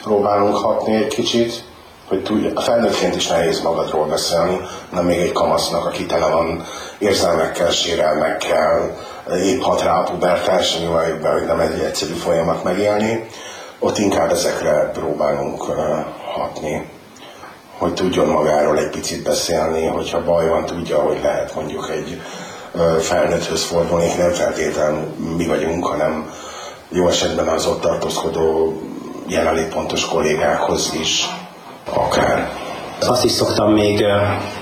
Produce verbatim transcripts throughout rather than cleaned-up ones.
próbálunk hatni egy kicsit, hogy tudj, a felnőttként is nehéz magadról beszélni, nem még egy kamasznak, aki tele van érzelmekkel, sérelmekkel, épp hat rá a pubertás, nyilván, hogy nem egy egyszerű folyamat megélni. Ott inkább ezekre próbálunk uh, hatni, hogy tudjon magáról egy picit beszélni, hogyha baj van, tudja, hogy lehet mondjuk egy uh, felnőtthöz fordulni, nem feltétlenül mi vagyunk, hanem jó esetben az ott tartózkodó jelenlétpontos kollégákhoz is, akár. Azt is szoktam még uh,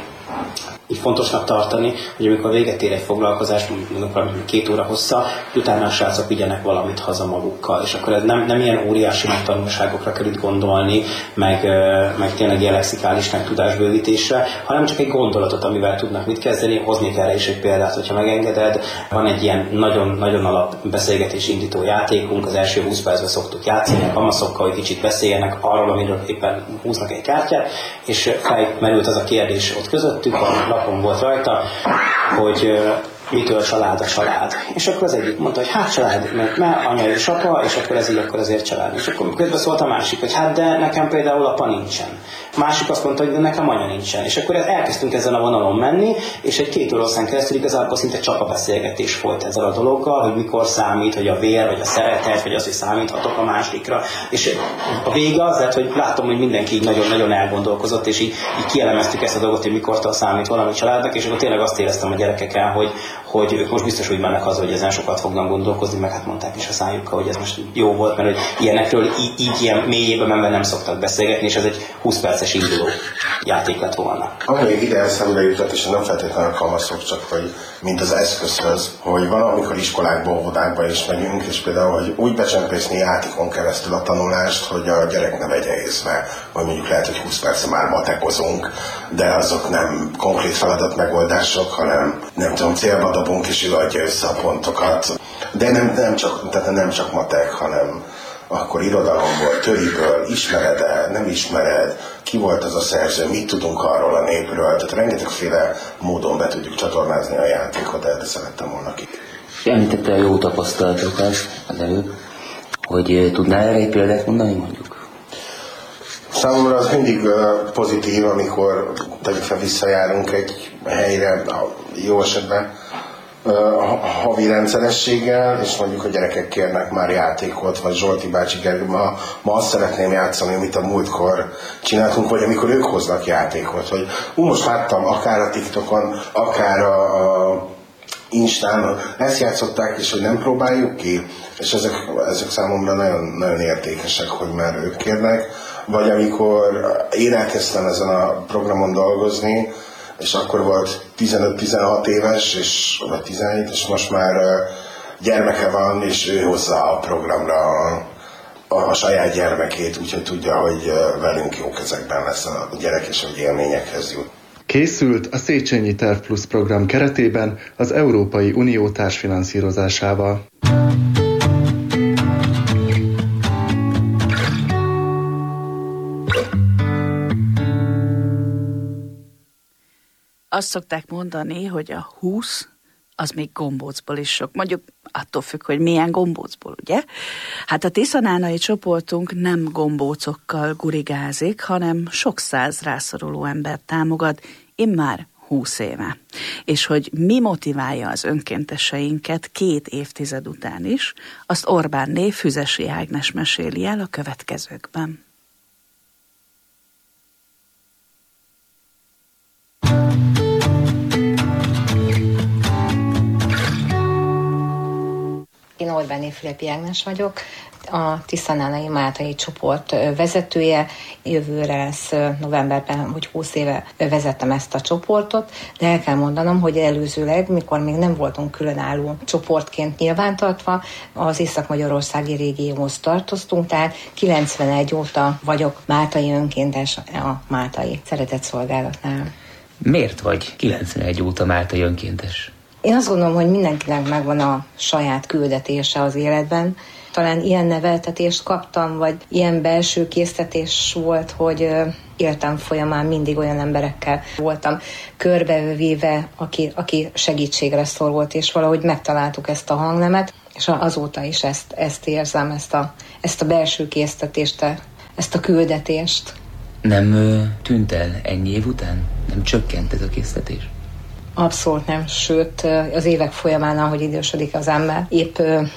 így fontosnak tartani, hogy amikor véget ér egy foglalkozás, mondjuk két óra hossza, utána a srácok vigyenek valamit haza magukkal, és akkor ez nem, nem ilyen óriási megtanulságokra kell itt gondolni, meg, meg tényleg ilyen lexikális meg tudásbővítésre, hanem csak egy gondolatot, amivel tudnak mit kezdeni. Hoznék erre is egy példát, hogyha megengeded. Van egy ilyen nagyon-nagyon alap beszélgetés indító játékunk, az első húsz percben szoktuk játszani a kamaszokkal, hogy kicsit beszéljenek arról, amiről éppen húznak egy kártyát, és felmerült az a kérdés ott közöttük, a lapon volt rajta, hogy mitől család a család. És akkor az egyik mondta, hogy hát család, mert, mert anya és apa, és akkor ez így, akkor azért család. És akkor közben szólt a másik, hogy hát de nekem például apa nincsen. A másik azt mondta, hogy de nekem anya nincsen. És akkor elkezdtünk ezen a vonalon menni, és egy két óraszán keresztül igazából szinte csak a beszélgetés folyt ezzel a dologgal, hogy mikor számít, hogy a vér, vagy a szeretet, vagy az, hogy számíthatok a másikra. És a vége az lett, hogy látom, hogy mindenki így nagyon-nagyon elgondolkozott, és így, így kielemeztük ezt a dolgot, hogy mikortól számít valami családnak, és akkor tényleg azt éreztem a gyerekeken, hogy hogy ők most biztos úgy mennek haza, hogy ezen sokat fognak gondolkozni, meg hát mondták is a szájukkal, hogy ez most jó volt, mert hogy ilyenekről így, így ilyen mélyében menve nem szoktak beszélgetni, és ez egy húsz perces induló játék lett volna. Ami még ide eszembe jutott, és nem feltétlenül a kamaszok, csak hogy mint az eszközhöz, hogy van, amikor iskolákba, óvodákba is megyünk, és például, hogy úgy becsempészni játékon keresztül a tanulást, hogy a gyerek ne vegye észre, hogy mondjuk lehet, hogy húsz perce már matekozunk, de azok nem konkrét feladat megoldások, hanem nem tudom, célba dobunk, és ő adja össze a pontokat. De nem, nem, csak, tehát nem csak matek, hanem akkor irodalomból, töriből, ismered-e, nem ismered, ki volt az a szerző, mit tudunk arról a népről, tehát rengetegféle módon be tudjuk csatornázni a játékot, de szerettem volna ki. Említette a jó tapasztalatokat az előbb, hogy tudnál erre egy példát mondani mondjuk? Számomra az mindig pozitív, amikor tegyük fel visszajárunk egy helyre, jó esetben a havi rendszerességgel, és mondjuk a gyerekek kérnek már játékot, vagy Zsolti bácsi, Gergő, ma, ma azt szeretném játszani, amit a múltkor csináltunk, vagy amikor ők hoznak játékot, hogy ú, most láttam akár a TikTokon, akár a, a Instán, ezt játszották, és hogy nem próbáljuk ki, és ezek, ezek számomra nagyon, nagyon értékesek, hogy már ők kérnek, vagy amikor én elkezdtem ezen a programon dolgozni, és akkor volt tizenöt-tizenhat éves, és, vagy tizenhét, és most már gyermeke van, és ő hozza a programra a, a, a saját gyermekét, úgyhogy tudja, hogy velünk jó kezekben lesz a gyerek, és hogy élményekhez jut. Készült a Széchenyi Terv Plus program keretében az Európai Unió társfinanszírozásával. Azt szokták mondani, hogy a húsz az még gombócból is sok. Mondjuk attól függ, hogy milyen gombócból, ugye? Hát a tiszanánai csoportunk nem gombócokkal gurigázik, hanem sok száz rászoruló embert támogat, immár húsz éve. És hogy mi motiválja az önkénteseinket két évtized után is, azt Orbánné Füzesi Ágnes meséli el a következőkben. Én Orbánné Filipi Ágnes vagyok, a Tiszanánai Máltai csoport vezetője. Jövőre lesz novemberben, hogy húsz éve vezettem ezt a csoportot, de el kell mondanom, hogy előzőleg, mikor még nem voltunk különálló csoportként nyilvántartva, az Észak-Magyarországi régióhoz tartoztunk, tehát kilencvenegy óta vagyok máltai önkéntes a Máltai Szeretetszolgálatnál. Miért vagy kilencvenegy óta máltai önkéntes? Én azt gondolom, hogy mindenkinek megvan a saját küldetése az életben. Talán ilyen neveltetést kaptam, vagy ilyen belső késztetés volt, hogy életem folyamán mindig olyan emberekkel voltam körbevéve, aki, aki segítségre szorult, és valahogy megtaláltuk ezt a hangnemet, és azóta is ezt, ezt érzem, ezt a, ezt a belső késztetést ezt a küldetést. Nem ö, tűnt el ennyi év után? Nem csökkent ez a késztetés? Abszolút nem, sőt az évek folyamán, ahogy idősödik az ember. Épp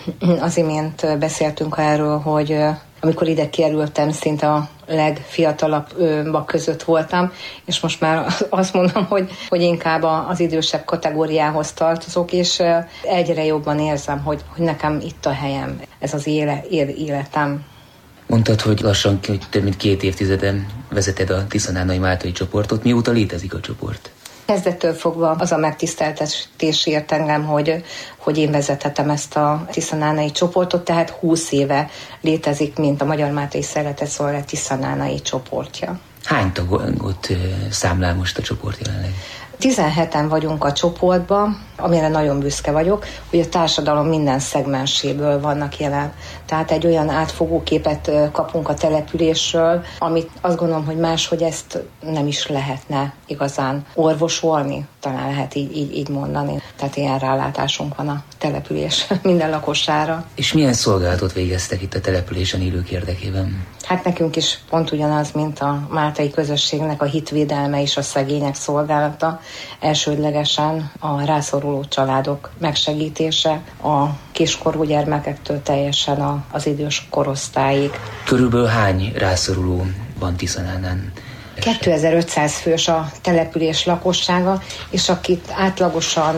az imént beszéltünk erről, hogy amikor ide kerültem, szinte a legfiatalabbak között voltam, és most már azt mondom, hogy, hogy inkább az idősebb kategóriához tartozok, és egyre jobban érzem, hogy, hogy nekem itt a helyem, ez az éle, életem. Mondtad, hogy lassan hogy több mint két évtizeden vezeted a Tiszanánai Máltai csoportot. Mióta létezik a csoport? Kezdettől fogva az a megtiszteltetés ért engem, hogy, hogy én vezethetem ezt a Tiszanánai csoportot, tehát húsz éve létezik, mint a Magyar Máltai Szeretetszolgálat Tiszanánai csoportja. Hány tagot számlál most a csoport jelenleg? tizenheten vagyunk a csoportban, amire nagyon büszke vagyok, hogy a társadalom minden szegmenséből vannak jelen. Tehát egy olyan átfogó képet kapunk a településről, amit azt gondolom, hogy máshogy ezt nem is lehetne igazán orvosolni, talán lehet így, így, így mondani. Tehát ilyen rálátásunk van a település minden lakosára. És milyen szolgálatot végeztek itt a településen élők érdekében? Hát nekünk is pont ugyanaz, mint a máltai közösségnek a hitvédelme és a szegények szolgálata. Elsődlegesen a rászoruló családok megsegítése, a kiskorú gyermekektől teljesen a, az idős korosztályig. Körülbelül hány rászoruló van Tiszanánán? kétezer-ötszáz fős a település lakossága, és akit átlagosan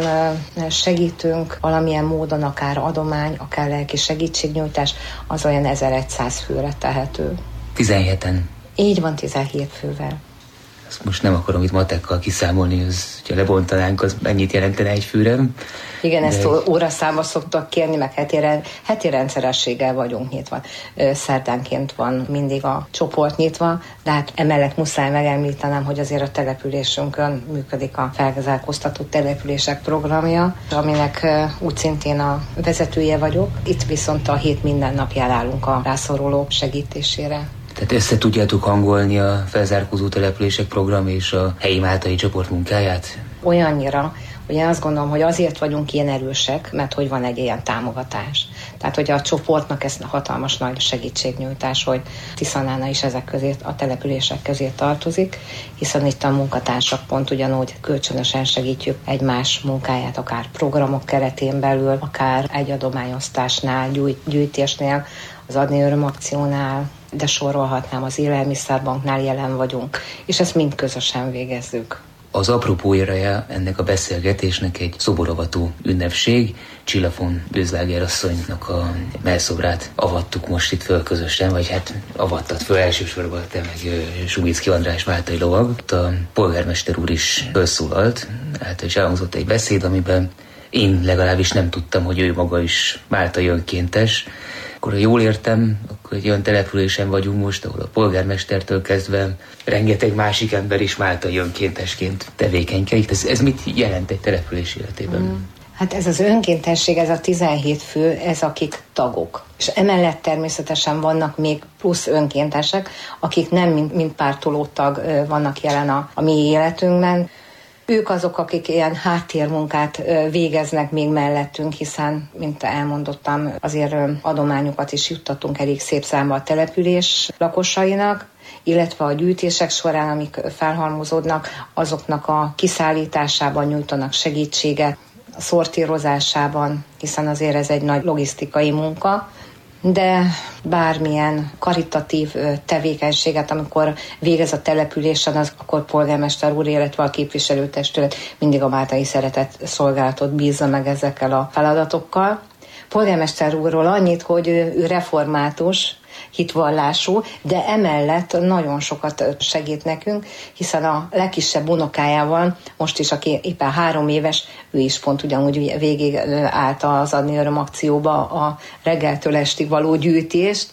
segítünk valamilyen módon, akár adomány, akár lelki segítségnyújtás, az olyan ezerszáz főre tehető. tizenheten. Így van, tizenhét fővel. Azt most nem akarom itt matekkal kiszámolni, az, ha lebontanánk, az mennyit jelentene egy főre. Igen, de... ezt egy... óraszámba szoktak kérni, meg heti, heti rendszerességgel vagyunk nyitva. Szerdánként van mindig a csoport nyitva, de hát emellett muszáj megemlítenem, hogy azért a településünkön működik a felzárkóztatott települések programja, aminek úgy szintén a vezetője vagyok. Itt viszont a hét minden napján állunk a rászorulók segítésére. Tehát össze tudjátok hangolni a felzárkózó települések program és a helyi máltai csoport munkáját? Olyannyira, hogy én azt gondolom, hogy azért vagyunk ilyen erősek, mert hogy van egy ilyen támogatás. Tehát, hogy a csoportnak ez hatalmas nagy segítségnyújtás, hogy Tiszanána is ezek közé, a települések közé tartozik, hiszen itt a munkatársak pont ugyanúgy kölcsönösen segítjük egymás munkáját, akár programok keretén belül, akár egy adományosztásnál, gyűjtésnél, az Adni Öröm akciónál, de sorolhatnám, az Élelmiszerbanknál jelen vagyunk, és ezt mind közösen végezzük. Az apropója ennek a beszélgetésnek egy szoborovató ünnepség. Csillafon Bőzláger asszonynak a mellszobrát avattuk most itt föl közösen, vagy hát avattad föl elsősorban te meg Subicki András máltai lovag. A polgármester úr is felszólalt, hát és elhangzott egy beszéd, amiben én legalábbis nem tudtam, hogy ő maga is máltai önkéntes. Akkor, ha jól értem, akkor egy olyan településen vagyunk most, ahol a polgármestertől kezdve rengeteg másik ember is máltai önkéntesként tevékenykedik. Ez, ez mit jelent egy település életében? Mm. Hát ez az önkéntesség, ez a tizenhét fő, ez akik tagok. És emellett természetesen vannak még plusz önkéntesek, akik nem mint, mint pártoló tag vannak jelen a, a mi életünkben. Ők azok, akik ilyen háttérmunkát végeznek még mellettünk, hiszen, mint elmondottam, azért adományokat is juttatunk elég szép számba a település lakosainak, illetve a gyűjtések során, amik felhalmozódnak, azoknak a kiszállításában nyújtanak segítséget, a szortírozásában, hiszen azért ez egy nagy logisztikai munka, de bármilyen karitatív tevékenységet, amikor végez a településen, az akkor polgármester úr, illetve a képviselőtestület mindig a máltai szeretetszolgálatot bízza meg ezekkel a feladatokkal. Polgármester úrról annyit, hogy ő református, hitvallású, de emellett nagyon sokat segít nekünk, hiszen a legkisebb unokájával, most is, aki éppen három éves, ő is pont ugyanúgy végig állt az Adni Öröm akcióba a reggeltől estig való gyűjtést,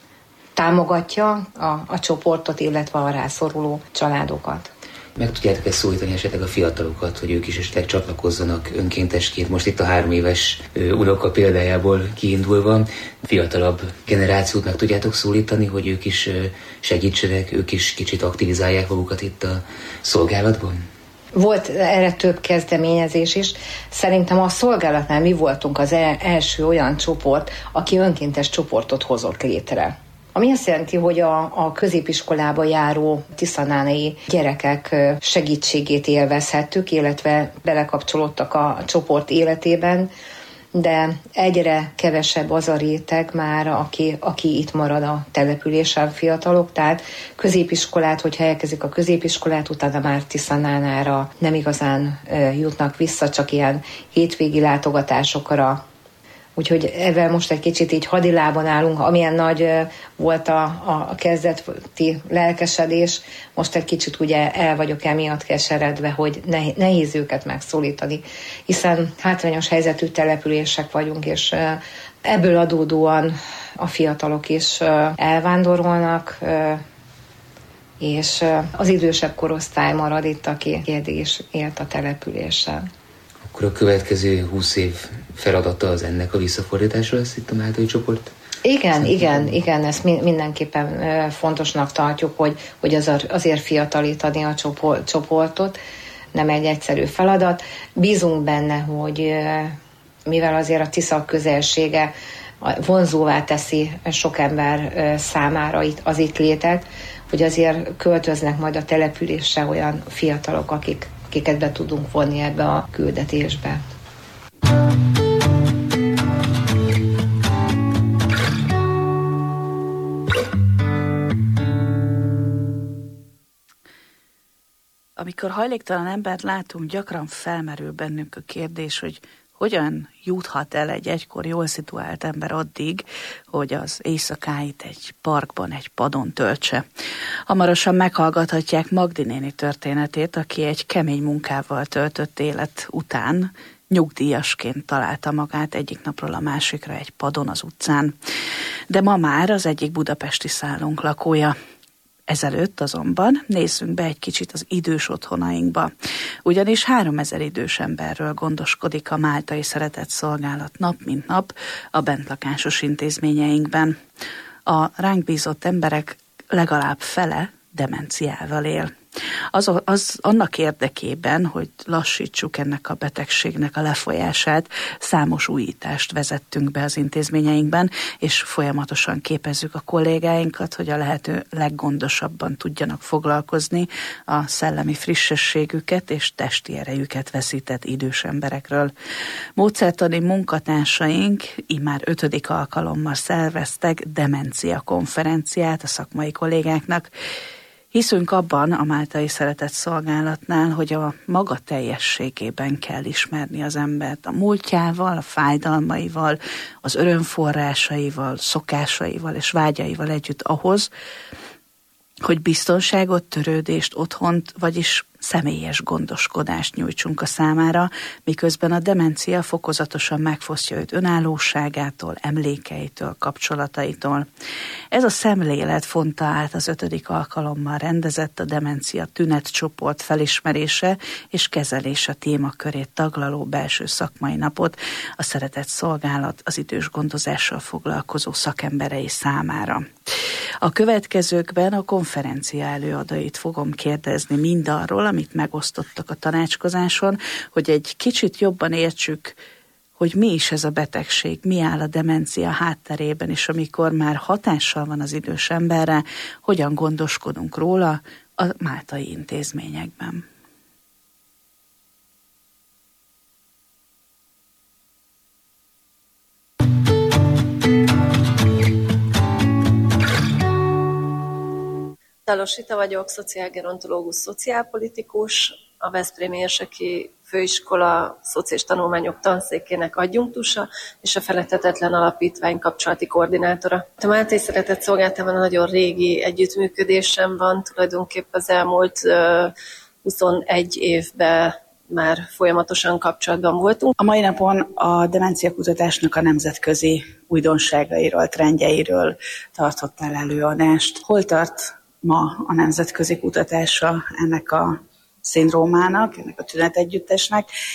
támogatja a, a csoportot, illetve a rászoruló családokat. Meg tudjátok ezt szólítani esetleg a fiatalokat, hogy ők is esetleg csatlakozzanak önkéntesként, most itt a három éves unoka példájából kiindulva, fiatalabb generációt meg tudjátok szólítani, hogy ők is segítsenek, ők is kicsit aktivizálják magukat itt a szolgálatban? Volt erre több kezdeményezés is. Szerintem a szolgálatnál mi voltunk az első olyan csoport, aki önkéntes csoportot hozott létre. Ami azt jelenti, hogy a, a középiskolába járó tiszanánai gyerekek segítségét élvezhettük, illetve belekapcsolódtak a csoport életében, de egyre kevesebb az a réteg már, aki, aki itt marad a településen, fiatalok, tehát középiskolát, hogyha elkezdik a középiskolát, utána már Tiszanánára nem igazán jutnak vissza, csak ilyen hétvégi látogatásokra. Úgyhogy ebben most egy kicsit így hadilában állunk, amilyen nagy volt a, a kezdeti lelkesedés, most egy kicsit ugye el vagyok emiatt keseredve, hogy nehéz őket megszólítani, hiszen hátrányos helyzetű települések vagyunk, és ebből adódóan a fiatalok is elvándorolnak, és az idősebb korosztály marad itt, aki eddig is élt a településen. Akkor a következő húsz év feladata az ennek a visszafordítása lesz itt a Máltai csoport? Igen, Szerintem. igen, igen, ezt mindenképpen fontosnak tartjuk, hogy, hogy azért fiatalítani a csoportot, nem egy egyszerű feladat. Bízunk benne, hogy mivel azért a Tisza közelsége vonzóvá teszi sok ember számára az itt létet, hogy azért költöznek majd a településre olyan fiatalok, akik akiket be tudunk vonni ebbe a küldetésbe. Amikor hajléktalan embert látunk, gyakran felmerül bennünk a kérdés, hogy hogyan juthat el egy egykor jól szituált ember addig, hogy az éjszakáit egy parkban, egy padon töltse. Hamarosan meghallgathatják Magdi néni történetét, aki egy kemény munkával töltött élet után nyugdíjasként találta magát egyik napról a másikra egy padon az utcán. De ma már az egyik budapesti szállónk lakója. Ezelőtt azonban nézzünk be egy kicsit az idős otthonainkba, ugyanis háromezer idős emberről gondoskodik a Máltai Szeretett Szolgálat nap mint nap a bentlakásos intézményeinkben. A ránk bízott emberek legalább fele demenciával él. Az, az annak érdekében, hogy lassítsuk ennek a betegségnek a lefolyását, számos újítást vezettünk be az intézményeinkben, és folyamatosan képezzük a kollégáinkat, hogy a lehető leggondosabban tudjanak foglalkozni a szellemi frissességüket és testi erejüket veszített idős emberekről. Módszertani munkatársaink immár ötödik alkalommal szerveztek demencia konferenciát a szakmai kollégáknak. Hiszünk abban a Máltai Szeretett Szolgálatnál, hogy a maga teljességében kell ismerni az embert, a múltjával, a fájdalmaival, az örömforrásaival, szokásaival és vágyaival együtt ahhoz, hogy biztonságot, törődést, otthont, vagyis személyes gondoskodást nyújtsunk a számára, miközben a demencia fokozatosan megfosztja őt önállóságától, emlékeitől, kapcsolataitól. Ez a szemlélet fonta át az ötödik alkalommal rendezett a demencia tünetcsoport felismerése és kezelése témakörét taglaló belső szakmai napot a Szeretett Szolgálat az idős gondozással foglalkozó szakemberei számára. A következőkben a konferencia előadóit fogom kérdezni mindarról, amit megosztottak a tanácskozáson, hogy egy kicsit jobban értsük, hogy mi is ez a betegség, mi áll a demencia hátterében, és amikor már hatással van az idős emberre, hogyan gondoskodunk róla a máltai intézményekben. Dalos Rita vagyok, szociálgerontológus, szociálpolitikus, a Veszprémi Érseki Főiskola Szociális Tanulmányok Tanszékének adjunktusa és a Feledhetetlen Alapítvány kapcsolati koordinátora. A Máltai Szeretett Szolgálatában nagyon régi együttműködésem van, tulajdonképpen az elmúlt uh, huszonegy évben már folyamatosan kapcsolatban voltunk. A mai napon a demenciakutatásnak a nemzetközi újdonságairól, trendjeiről tartottál előadást. Hol tart ma a nemzetközi kutatása ennek a szindrómának, ennek a tünetegyüttesnek,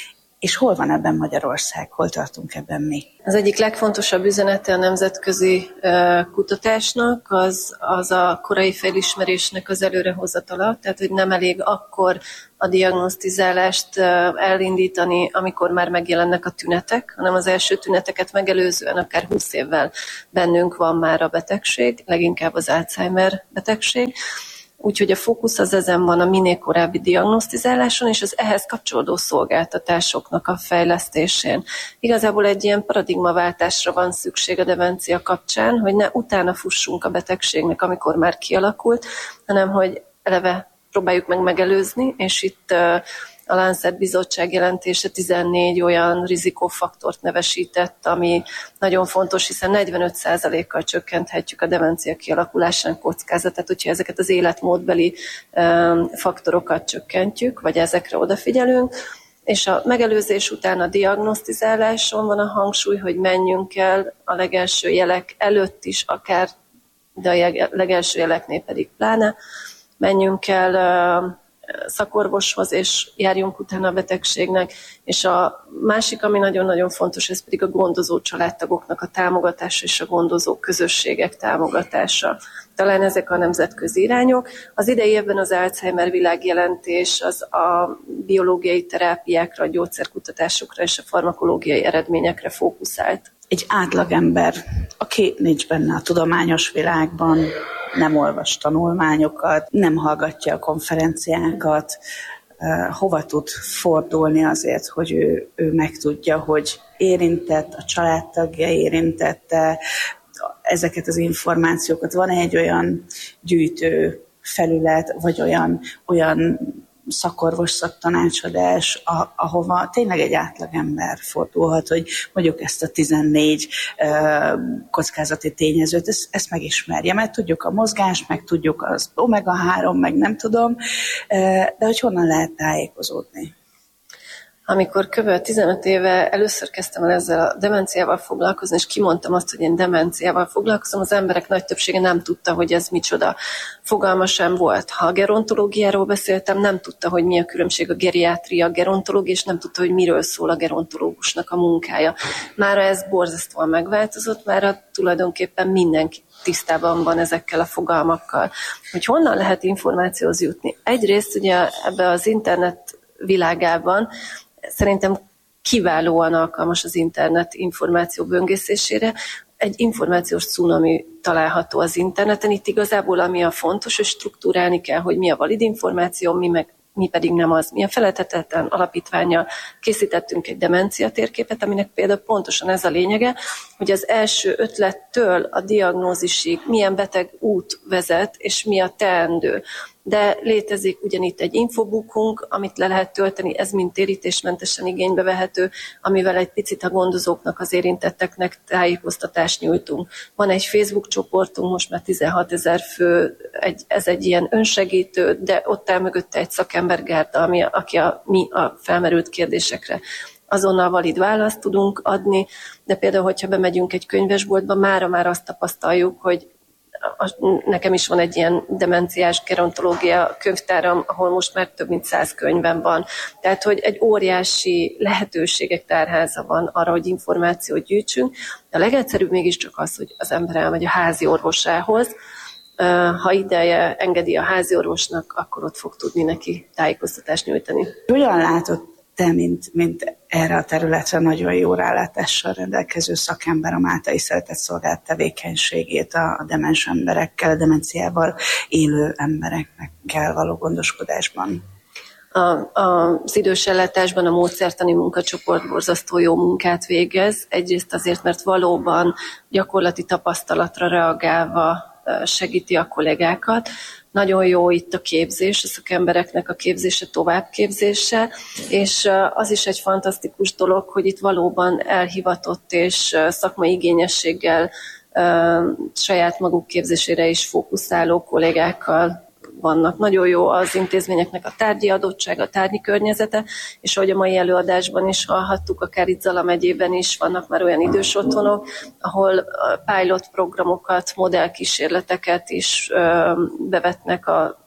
és hol van ebben Magyarország, hol tartunk ebben mi? Az egyik legfontosabb üzenete a nemzetközi uh, kutatásnak az, az a korai felismerésnek az előrehozatala, tehát hogy nem elég akkor a diagnosztizálást uh, elindítani, amikor már megjelennek a tünetek, hanem az első tüneteket megelőzően akár húsz évvel bennünk van már a betegség, leginkább az Alzheimer betegség. Úgyhogy a fókusz az ezen van, a minél korábbi diagnosztizáláson és az ehhez kapcsolódó szolgáltatásoknak a fejlesztésén. Igazából egy ilyen paradigmaváltásra van szükség a demencia kapcsán, hogy ne utána fussunk a betegségnek, amikor már kialakult, hanem hogy eleve próbáljuk meg megelőzni, és itt a Lancet bizottság jelentése tizennégy olyan rizikófaktort nevesített, ami nagyon fontos, hiszen negyvenöt százalékkal csökkenthetjük a demencia kialakulásának kockázatát, hogyha ezeket az életmódbeli um, faktorokat csökkentjük, vagy ezekre odafigyelünk. És a megelőzés után a diagnosztizáláson van a hangsúly, hogy menjünk el a legelső jelek előtt is, akár, de a legelső jeleknél pedig pláne, menjünk el uh, szakorvoshoz, és járjunk utána a betegségnek. És a másik, ami nagyon-nagyon fontos, ez pedig a gondozó családtagoknak a támogatása és a gondozó közösségek támogatása. Talán ezek a nemzetközi irányok. Az idei évben az Alzheimer világjelentés az a biológiai terápiákra, a gyógyszerkutatásokra és a farmakológiai eredményekre fókuszált. Egy átlagember, aki nincs benne a tudományos világban, nem olvas tanulmányokat, nem hallgatja a konferenciákat, hova tud fordulni azért, hogy ő, ő megtudja, hogy érintett, a családtagja érintette ezeket az információkat. Van egy olyan gyűjtő felület, vagy olyan, olyan szakorvos szaktanácsadás, ahova tényleg egy átlagember fordulhat, hogy mondjuk ezt a tizennégy uh, kockázati tényezőt, ezt, ezt megismerje, mert tudjuk a mozgást, meg tudjuk az omega három, meg nem tudom, uh, de hogy honnan lehet tájékozódni? Amikor kb. tizenöt éve először kezdtem el ezzel a demenciával foglalkozni, és kimondtam azt, hogy én demenciával foglalkozom, az emberek nagy többsége nem tudta, hogy ez micsoda. Fogalma sem volt. Ha a gerontológiáról beszéltem, nem tudta, hogy mi a különbség a geriátria, a gerontológia, és nem tudta, hogy miről szól a gerontológusnak a munkája. Mára ez borzasztóan megváltozott, mára tulajdonképpen mindenki tisztában van ezekkel a fogalmakkal. Hogy honnan lehet információhoz jutni? Egyrészt ugye ebbe az internet világában szerintem kiválóan alkalmas az internet információ böngészésére. Egy információs cunami található az interneten. Itt igazából ami a fontos, hogy struktúrálni kell, hogy mi a valid információ, mi, meg, mi pedig nem az. Mi a felelhetetlen alapítvánnyal készítettünk egy demencia térképet, aminek például pontosan ez a lényege, hogy az első ötlettől a diagnózisig milyen beteg út vezet, és mi a teendő. De létezik ugyanitt egy infobookunk, amit le lehet tölteni, ez mind térítésmentesen igénybe vehető, amivel egy picit a gondozóknak, az érintetteknek tájékoztatást nyújtunk. Van egy Facebook csoportunk, most már tizenhatezer fő, egy, ez egy ilyen önsegítő, de ott áll mögötte egy szakembergárda, ami, aki a, mi a felmerült kérdésekre azonnal valid választ tudunk adni, de például, hogyha bemegyünk egy könyvesboltba, mára már azt tapasztaljuk, hogy nekem is van egy ilyen demenciás gerontológia könyvtáram, ahol most már több mint száz könyvem van. Tehát, hogy egy óriási lehetőségek tárháza van arra, hogy információt gyűjtsünk. A legegyszerűbb mégiscsak az, hogy az ember elmegy a házi orvosához. Ha ideje engedi a házi orvosnak, akkor ott fog tudni neki tájékoztatást nyújtani. Hogyan látott te, mint, mint erre a területre nagyon jó rálátással rendelkező szakember a Máltai Szeretetszolgálat tevékenységét a demens emberekkel, a demenciával élő emberekkel való gondoskodásban? A, a, az idős ellátásban a módszertani munkacsoport borzasztó jó munkát végez. Egyrészt azért, mert valóban gyakorlati tapasztalatra reagálva segíti a kollégákat. Nagyon jó itt a képzés, a szakembereknek a képzése, továbbképzése, és az is egy fantasztikus dolog, hogy itt valóban elhivatott és szakmai igényességgel saját maguk képzésére is fókuszáló kollégákkal vannak. Nagyon jó az intézményeknek a tárgyi adottsága, a tárgyi környezete, és ahogy a mai előadásban is hallhattuk, akár itt Zala megyében is vannak már olyan idős otthonok, ahol pilot programokat, modellkísérleteket is bevetnek a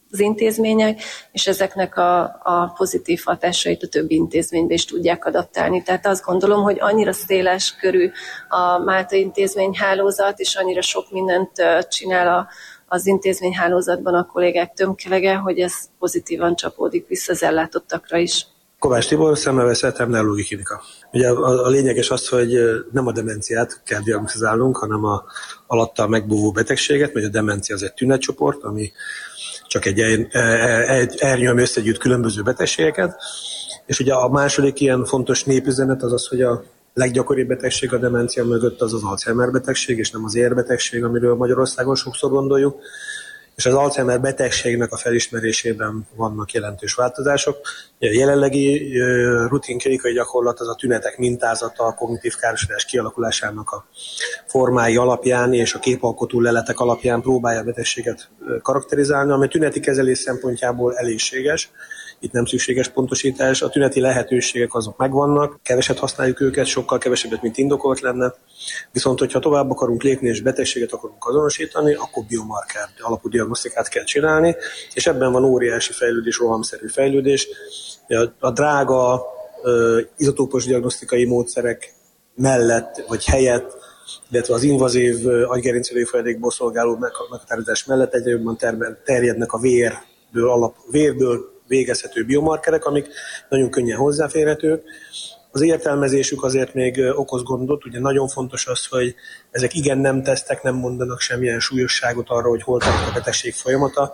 az intézmények, és ezeknek a, a pozitív hatásait a többi intézménybe is tudják adaptálni. Tehát azt gondolom, hogy annyira széles körű a Máltai intézményhálózat, és annyira sok mindent csinál a, az intézményhálózatban a kollégák tömkelege, hogy ez pozitívan csapódik vissza az ellátottakra is. Kovács Tibor, szemmel-veszett neurológiai klinika. Ugye a, a lényeges az, hogy nem a demenciát kell diagnosztizálnunk, hanem a alatta megbúvó betegséget, mert a demencia az egy tünetcsoport, ami csak egy, egy, egy ernyőm összegyűjt különböző betegségeket. És ugye a második ilyen fontos népüzenet az az, hogy a leggyakoribb betegség a demencia mögött az az Alzheimer betegség, és nem az érbetegség, amiről Magyarországon sokszor gondoljuk. És az Alzheimer betegségnek a felismerésében vannak jelentős változások. A jelenlegi rutin klinikai gyakorlat az a tünetek mintázata, a kognitív károsodás kialakulásának a formái alapján és a képalkotó leletek alapján próbálja a betegséget karakterizálni, ami tüneti kezelés szempontjából elégséges. Itt nem szükséges pontosítás, a tüneti lehetőségek azok megvannak, keveset használjuk őket, sokkal kevesebbet, mint indokolt lenne. Viszont, hogyha tovább akarunk lépni és betegséget akarunk azonosítani, akkor biomarker alapú diagnosztikát kell csinálni, és ebben van óriási fejlődés, rohamszerű fejlődés. A, a drága uh, izotópos diagnosztikai módszerek mellett, vagy helyett, illetve az invazív uh, agygerincülőfolyadékból szolgáló meghatározás mellett egyre jobban terjednek a vérből, alap, vérből végezhető biomarkerek, amik nagyon könnyen hozzáférhetők. Az értelmezésük azért még okoz gondot, ugye nagyon fontos az, hogy ezek igen-nem tesztek, nem mondanak semmilyen súlyosságot arra, hogy hol tart a betegség folyamata.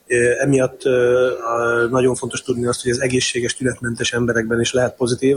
Emiatt nagyon fontos tudni azt, hogy az egészséges, tünetmentes emberekben is lehet pozitív,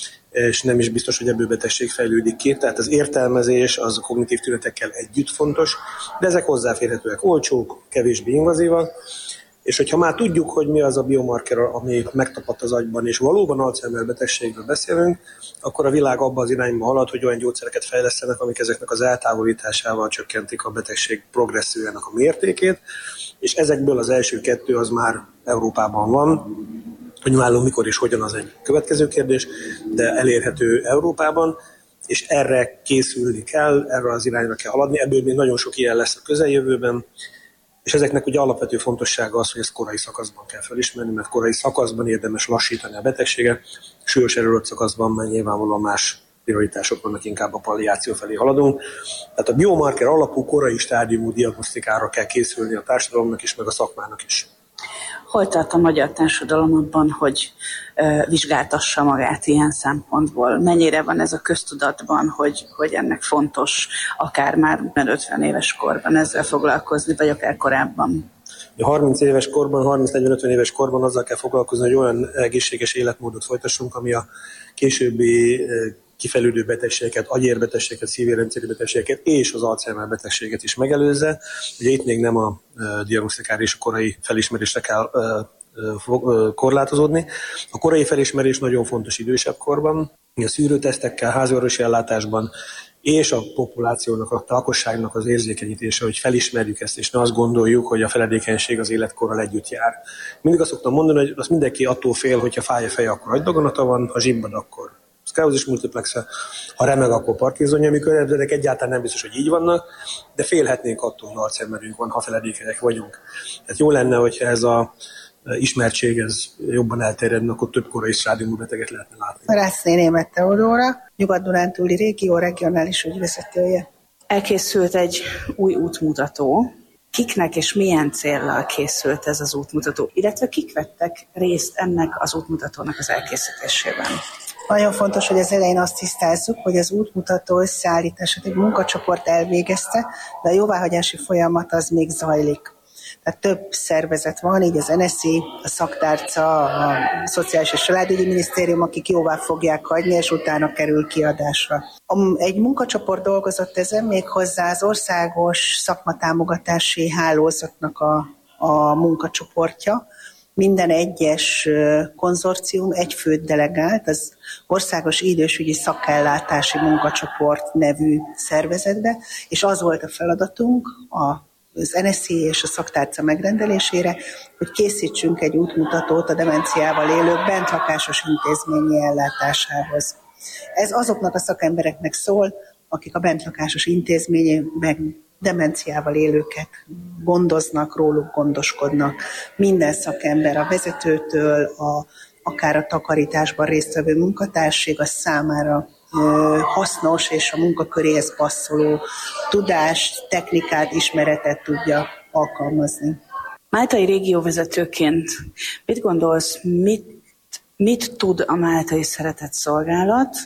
és nem is biztos, hogy ebből betegség fejlődik ki. Tehát az értelmezés az a kognitív tünetekkel együtt fontos, de ezek hozzáférhetőek, olcsók, kevésbé invazívak. És hogyha már tudjuk, hogy mi az a biomarker, ami megtapadt az agyban, és valóban Alzheimer betegségről beszélünk, akkor a világ abba az irányba halad, hogy olyan gyógyszereket fejlesztenek, amik ezeknek az eltávolításával csökkentik a betegség progressziójának a mértékét, és ezekből az első kettő az már Európában van. Hogy nálunk mikor és hogyan, az egy következő kérdés, de elérhető Európában, és erre készülni kell, erre az irányra kell haladni, ebből még nagyon sok ilyen lesz a közeljövőben. És ezeknek ugye alapvető fontossága az, hogy ezt korai szakaszban kell felismerni, mert korai szakaszban érdemes lassítani a betegséget, súlyos erőrött szakaszban már nyilvánvalóan más prioritások vannak, inkább a palliáció felé haladunk. Tehát a biomarker alapú korai stádiumú diagnosztikára kell készülni a társadalomnak is, meg a szakmának is. Hol tart a magyar társadalom abban, hogy uh, vizsgáltassa magát ilyen szempontból? Mennyire van ez a köztudatban, hogy, hogy ennek fontos akár már ötven éves korban ezzel foglalkozni, vagy akár korábban? harminc éves korban, harminc-negyven-ötven éves korban azzal kell foglalkozni, hogy olyan egészséges életmódot folytassunk, ami a későbbi kifejlődő betegségeket, agyérbetegségeket, szívérendszeri betegségeket és az Alzheimer betegséget is megelőzze. Ugye itt még nem a diagnosztikára és a korai felismerésre kell korlátozódni. A korai felismerés nagyon fontos idősebb korban, a szűrőtesztekkel, háziorvosi ellátásban, és a populációnak, a lakosságnak az érzékenyítése, hogy felismerjük ezt, és ne azt gondoljuk, hogy a feledékenység az életkorral együtt jár. Mindig azt szoktam mondani, hogy azt mindenki attól fél, hogyha fáj a feje, akkor agydaganata van, ha zsibbad, akkor szklerózis multiplexe, ha remeg, akkor Parkinsonja, amikor ezek egyáltalán nem biztos, hogy így vannak, de félhetnénk attól, hogy Alzheimerünk van, ha feledékenyek vagyunk. Tehát jó lenne, hogyha ez a ismertség ez jobban elterjedne, akkor több korai stádiumú beteget lehetne látni. Rászné Németh Teodóra, Nyugat-Dunántúli régió regionális ügyvezetője. Elkészült egy új útmutató. Kiknek és milyen céllal készült ez az útmutató, illetve kik vettek részt ennek az útmutatónak az elkészítésében? Nagyon fontos, hogy az elején azt tisztázzuk, hogy az útmutató összeállítását egy munkacsoport elvégezte, de a jóváhagyási folyamat az még zajlik. Tehát több szervezet van, így az en es zé, a szaktárca, a Szociális és Családügyi Minisztérium, akik jóvá fogják hagyni, és utána kerül kiadásra. Egy munkacsoport dolgozott ezen, méghozzá az országos szakmatámogatási hálózatnak a, a munkacsoportja. Minden egyes konzorcium egy főt delegált, az Országos Idősügyi Szakellátási Munkacsoport nevű szervezetbe, és az volt a feladatunk a az en es zé és a szaktárca megrendelésére, hogy készítsünk egy útmutatót a demenciával élők bentlakásos intézményi ellátásához. Ez azoknak a szakembereknek szól, akik a bentlakásos intézményben demenciával élőket gondoznak, róluk gondoskodnak. Minden szakember, a vezetőtől, a, akár a takarításban résztvevő munkatársig, a számára ö, hasznos és a munkaköréhez passzoló tudást, technikát, ismeretet tudja alkalmazni. Máltai régióvezetőként mit gondolsz, mit, mit tud a Máltai Szeretett Szolgálat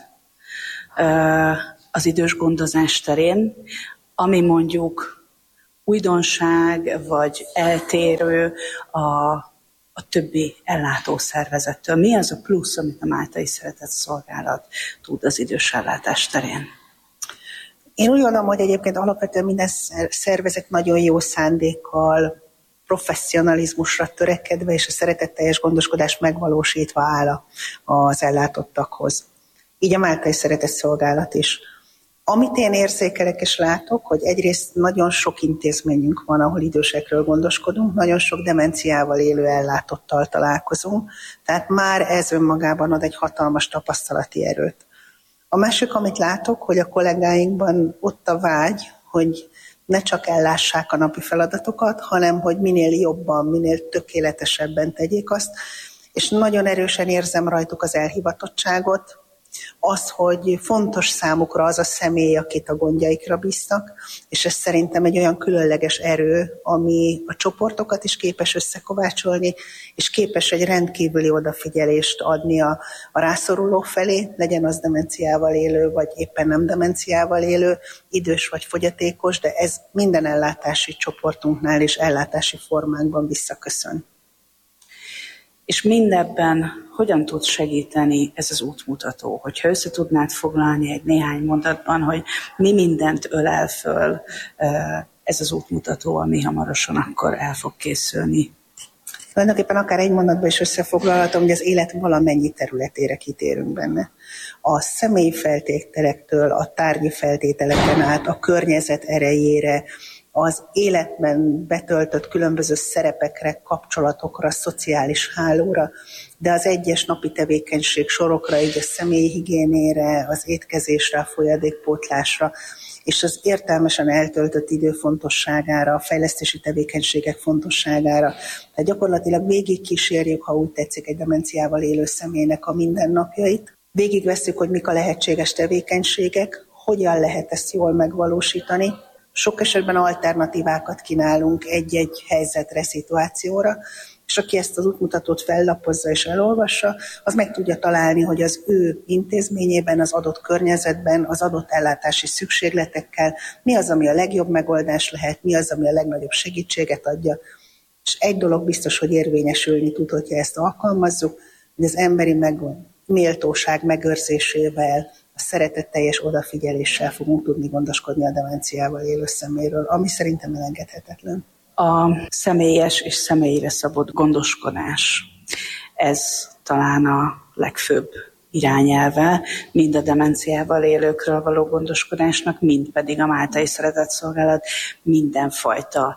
ö, az idős gondozás terén, ami mondjuk újdonság vagy eltérő a, a többi ellátószervezettől? Mi az a plusz, amit a Máltai Szeretett Szolgálat tud az idős ellátás terén? Én úgy gondolom, hogy egyébként alapvetően minden szervezet nagyon jó szándékkal, professzionalizmusra törekedve és a szeretetteljes gondoskodást megvalósítva áll az ellátottakhoz. Így a Máltai Szeretett Szolgálat is. Amit én érzékelek és látok, hogy egyrészt nagyon sok intézményünk van, ahol idősekről gondoskodunk, nagyon sok demenciával élő ellátottal találkozunk, tehát már ez önmagában ad egy hatalmas tapasztalati erőt. A másik, amit látok, hogy a kollégáinkban ott a vágy, hogy ne csak ellássák a napi feladatokat, hanem hogy minél jobban, minél tökéletesebben tegyék azt, és nagyon erősen érzem rajtuk az elhivatottságot, az, hogy fontos számukra az a személy, akit a gondjaikra bíztak, és ez szerintem egy olyan különleges erő, ami a csoportokat is képes összekovácsolni, és képes egy rendkívüli odafigyelést adni a, a rászorulók felé, legyen az demenciával élő, vagy éppen nem demenciával élő, idős vagy fogyatékos, de ez minden ellátási csoportunknál és ellátási formánkban visszaköszön. És mindebben hogyan tud segíteni ez az útmutató? Hogyha össze tudnád foglalni egy néhány mondatban, hogy mi mindent ölel föl ez az útmutató, ami hamarosan akkor el fog készülni. Tulajdonképpen akár egy mondatban is összefoglalhatom, hogy az élet valamennyi területére kitérünk benne. A személyi feltételektől, a tárgyi feltételeken át, a környezet erejére, az életben betöltött különböző szerepekre, kapcsolatokra, szociális hálóra, de az egyes napi tevékenység sorokra, így a személyi higiénére, az étkezésre, a folyadékpótlásra, és az értelmesen eltöltött idő fontosságára, a fejlesztési tevékenységek fontosságára. Tehát gyakorlatilag végig kísérjük, ha úgy tetszik, egy demenciával élő személynek a mindennapjait. Végigvesszük, hogy mik a lehetséges tevékenységek, hogyan lehet ezt jól megvalósítani. Sok esetben alternatívákat kínálunk egy-egy helyzetre, szituációra, és aki ezt az útmutatót fellapozza és elolvassa, az meg tudja találni, hogy az ő intézményében, az adott környezetben, az adott ellátási szükségletekkel mi az, ami a legjobb megoldás lehet, mi az, ami a legnagyobb segítséget adja. És egy dolog biztos, hogy érvényesülni tud, hogyha ezt alkalmazzuk, hogy az emberi meg, méltóság megőrzésével, a szeretetteljes odafigyeléssel fogunk tudni gondoskodni a demenciával élő személyről, ami szerintem elengedhetetlen. A személyes és személyre szabott gondoskodás, ez talán a legfőbb irányelve, mind a demenciával élőkről való gondoskodásnak, mind pedig a Máltai Szeretett Szolgálat mindenfajta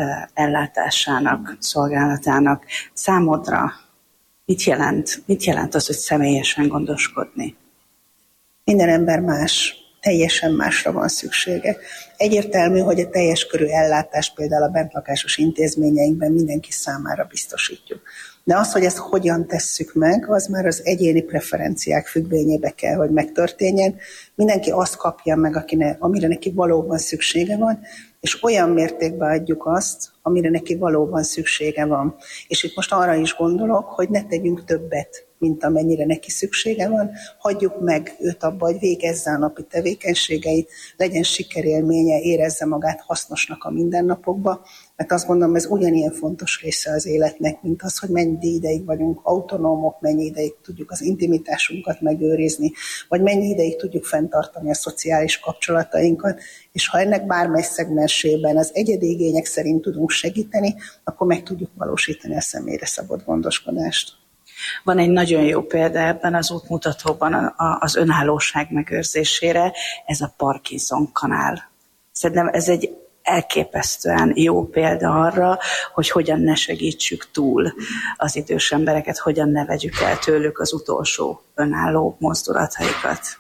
ellátásának, szolgálatának. Számodra mit jelent, mit jelent az, hogy személyesen gondoskodni? Minden ember más, teljesen másra van szüksége. Egyértelmű, hogy a teljes körű ellátást például a bentlakásos intézményeinkben mindenki számára biztosítjuk. De az, hogy ezt hogyan tesszük meg, az már az egyéni preferenciák függvényébe kell, hogy megtörténjen. Mindenki azt kapja meg, akine, amire neki valóban szüksége van, és olyan mértékben adjuk azt, amire neki valóban szüksége van. És itt most arra is gondolok, hogy ne tegyünk többet, mint amennyire neki szüksége van, hagyjuk meg őt abba, hogy végezze a napi tevékenységeit, legyen sikerélménye, érezze magát hasznosnak a mindennapokba, mert azt gondolom, ez ugyanilyen fontos része az életnek, mint az, hogy mennyi ideig vagyunk autonómok, mennyi ideig tudjuk az intimitásunkat megőrizni, vagy mennyi ideig tudjuk fenntartani a szociális kapcsolatainkat, és ha ennek bármely szegmensében az egyedi igények szerint tudunk segíteni, akkor meg tudjuk valósítani a személyre szabott gondoskodást. Van egy nagyon jó példa ebben az útmutatóban az önállóság megőrzésére, ez a Parkinson kanál. Szerintem ez egy elképesztően jó példa arra, hogy hogyan ne segítsük túl az idős embereket, hogyan ne vegyük el tőlük az utolsó önálló mozdulataikat.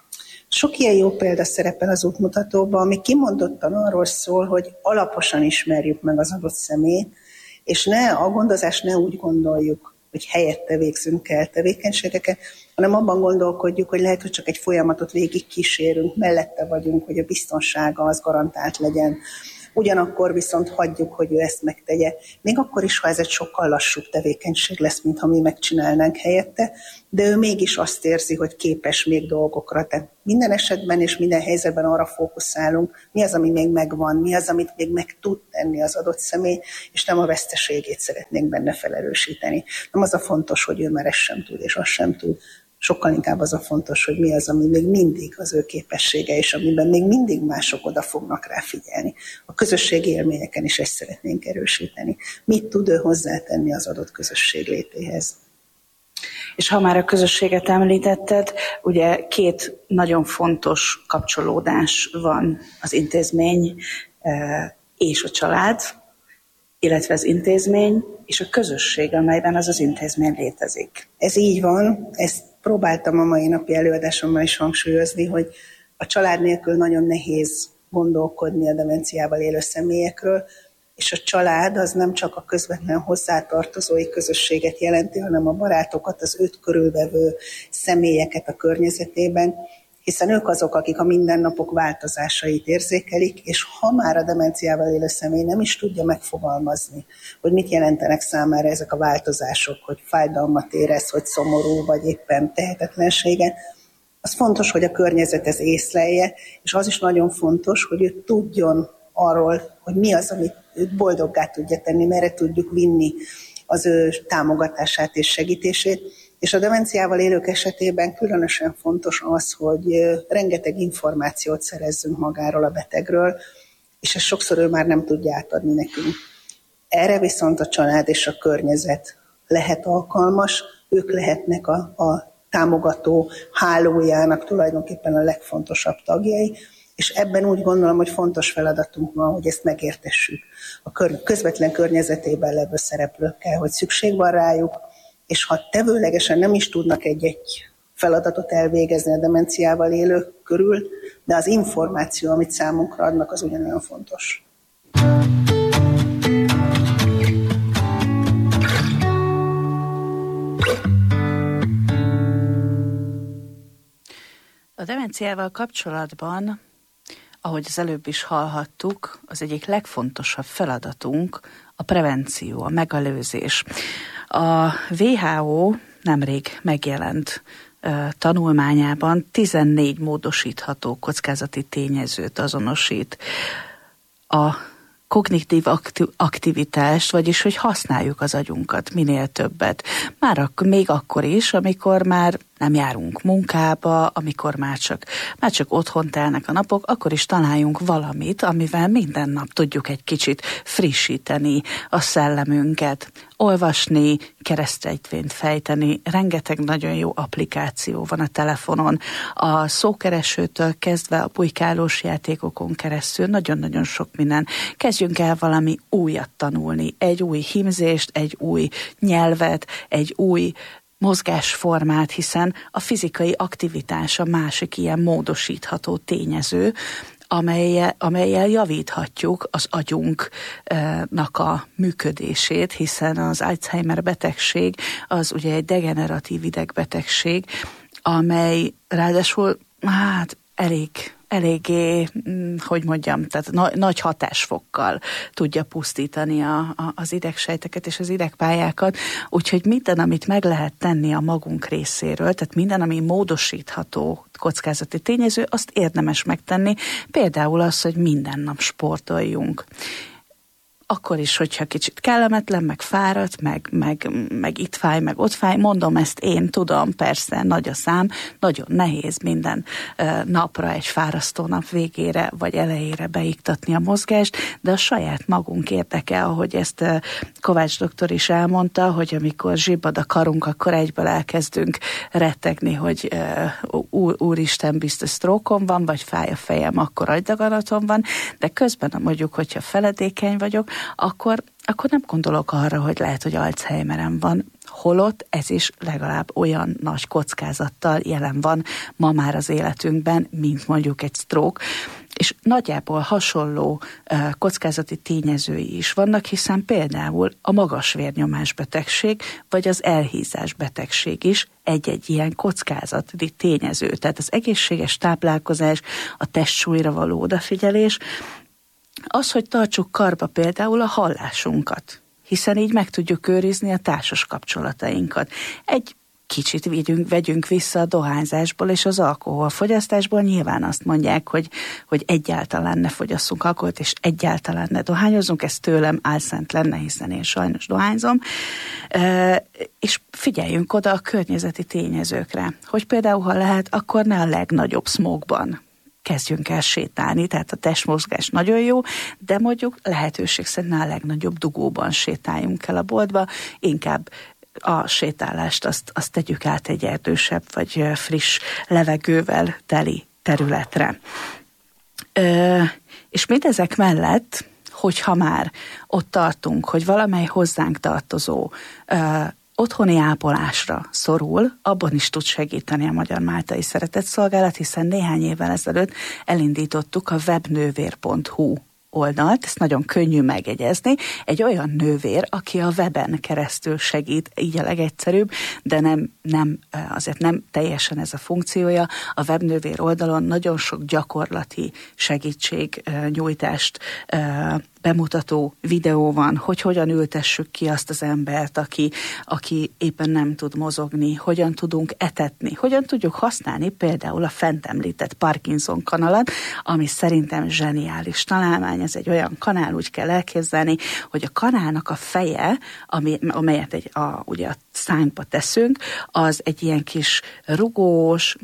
Sok ilyen jó példa szerepel az útmutatóban, ami kimondottan arról szól, hogy alaposan ismerjük meg az adott személyt, és ne a gondozást ne úgy gondoljuk, hogy helyette végzünk el tevékenységeket, hanem abban gondolkodjuk, hogy lehet, hogy csak egy folyamatot végig kísérünk, mellette vagyunk, hogy a biztonsága az garantált legyen. Ugyanakkor viszont hagyjuk, hogy ő ezt megtegye. Még akkor is, ha ez egy sokkal lassúbb tevékenység lesz, mint ha mi megcsinálnánk helyette, de ő mégis azt érzi, hogy képes még dolgokra. Tehát minden esetben és minden helyzetben arra fókuszálunk, mi az, ami még megvan, mi az, amit még meg tud tenni az adott személy, és nem a veszteségét szeretnénk benne felerősíteni. Nem az a fontos, hogy ő már ezt sem tud, és azt sem tud. Sokkal inkább az a fontos, hogy mi az, ami még mindig az ő képessége, és amiben még mindig mások oda fognak rá figyelni. A közösségi élményeken is ezt szeretnénk erősíteni. Mit tud ő hozzátenni az adott közösség létéhez? És ha már a közösséget említetted, ugye két nagyon fontos kapcsolódás van az intézmény és a család, illetve az intézmény és a közösség, amelyben az az intézmény létezik. Ez így van, ezt próbáltam a mai napi előadásommal is hangsúlyozni, hogy a család nélkül nagyon nehéz gondolkodni a demenciával élő személyekről, és a család az nem csak a közvetlen hozzátartozói közösséget jelenti, hanem a barátokat, az őt körülvevő személyeket a környezetében, hiszen ők azok, akik a mindennapok változásait érzékelik, és ha már a demenciával élő személy nem is tudja megfogalmazni, hogy mit jelentenek számára ezek a változások, hogy fájdalmat érez, hogy szomorú, vagy éppen tehetetlensége, az fontos, hogy a környezet ez észlelje, és az is nagyon fontos, hogy ő tudjon arról, hogy mi az, amit őt boldoggá tudja tenni, merre tudjuk vinni az ő támogatását és segítését. És a demenciával élők esetében különösen fontos az, hogy rengeteg információt szerezzünk magáról a betegről, és ezt sokszor ő már nem tudja átadni nekünk. Erre viszont a család és a környezet lehet alkalmas, ők lehetnek a, a támogató hálójának tulajdonképpen a legfontosabb tagjai, és ebben úgy gondolom, hogy fontos feladatunk van, hogy ezt megértessük a kör, közvetlen környezetében levő szereplőkkel, hogy szükség van rájuk, és ha tevőlegesen nem is tudnak egy-egy feladatot elvégezni a demenciával élők körül, de az információ, amit számunkra adnak, az ugyanolyan fontos. A demenciával kapcsolatban, ahogy az előbb is hallhattuk, az egyik legfontosabb feladatunk a prevenció, a megelőzés. A dupla vé há ó nemrég megjelent uh, tanulmányában tizennégy módosítható kockázati tényezőt azonosít. A kognitív aktivitást, vagyis hogy használjuk az agyunkat minél többet. Már ak- még akkor is, amikor már nem járunk munkába, amikor már csak, már csak otthon telnek a napok, akkor is találjunk valamit, amivel minden nap tudjuk egy kicsit frissíteni a szellemünket, olvasni, keresztrejtvényt fejteni, rengeteg nagyon jó applikáció van a telefonon, a szókeresőtől kezdve a bujkálós játékokon keresztül, nagyon-nagyon sok minden. Kezdjünk el valami újat tanulni, egy új hímzést, egy új nyelvet, egy új mozgásformát, hiszen a fizikai aktivitás a másik ilyen módosítható tényező, amelyel, amelyel javíthatjuk az agyunknak a működését, hiszen az Alzheimer betegség az ugye egy degeneratív idegbetegség, amely ráadásul hát elég eléggé, hogy mondjam, tehát na, nagy hatásfokkal tudja pusztítani a, a, az idegsejteket és az idegpályákat, úgyhogy minden, amit meg lehet tenni a magunk részéről, tehát minden, ami módosítható kockázati tényező, azt érdemes megtenni, például az, hogy minden nap sportoljunk. Akkor is, hogyha kicsit kellemetlen, meg fáradt, meg, meg, meg itt fáj, meg ott fáj, mondom ezt én, tudom, persze, nagy a szám, nagyon nehéz minden uh, napra, egy fárasztó nap végére, vagy elejére beiktatni a mozgást, de a saját magunk érdeke, ahogy ezt uh, Kovács doktor is elmondta, hogy amikor zsibbad a karunk, akkor egyből elkezdünk rettegni, hogy uh, úr, úristen, biztos sztrókom van, vagy fáj a fejem, akkor agydaganatom van, de közben mondjuk, hogyha feledékeny vagyok, akkor, akkor nem gondolok arra, hogy lehet, hogy Alzheimerem van, holott ez is legalább olyan nagy kockázattal jelen van ma már az életünkben, mint mondjuk egy stroke, és nagyjából hasonló uh, kockázati tényezői is vannak, hiszen például a magas vérnyomás betegség, vagy az elhízás betegség is egy-egy ilyen kockázati tényező. Tehát az egészséges táplálkozás, a testsúlyra való odafigyelés, az, hogy tartsuk karba például a hallásunkat, hiszen így meg tudjuk őrizni a társas kapcsolatainkat. Egy kicsit vigyünk, vegyünk vissza a dohányzásból és az alkoholfogyasztásból. Nyilván azt mondják, hogy, hogy egyáltalán ne fogyasszunk alkoholt, és egyáltalán ne dohányozunk. Ez tőlem álszent lenne, hiszen én sajnos dohányzom. E, és figyeljünk oda a környezeti tényezőkre, hogy például, ha lehet, akkor ne a legnagyobb smogban kezdjünk el sétálni, tehát a testmozgás nagyon jó, de mondjuk lehetőség szerint a legnagyobb dugóban sétáljunk el a boltba, inkább a sétálást azt, azt tegyük át egy erdősebb vagy friss levegővel teli területre. Ö, és mindezek mellett, hogyha már ott tartunk, hogy valamely hozzánk tartozó ö, otthoni ápolásra szorul, abban is tud segíteni a Magyar Máltai Szeretetszolgálat, hiszen néhány évvel ezelőtt elindítottuk a webnővér pont hu oldalt, ezt nagyon könnyű megjegyezni, egy olyan nővér, aki a weben keresztül segít, így a legegyszerűbb, de nem, nem, azért nem teljesen ez a funkciója. A webnővér oldalon nagyon sok gyakorlati segítségnyújtást bemutató videó van, hogy hogyan ültessük ki azt az embert, aki, aki éppen nem tud mozogni, hogyan tudunk etetni, hogyan tudjuk használni például a fent említett Parkinson kanalat, ami szerintem zseniális találmány. Ez egy olyan kanál, úgy kell elképzelni, hogy a kanálnak a feje, ami, amelyet egy, a, ugye a szányba teszünk, az egy ilyen kis rugós,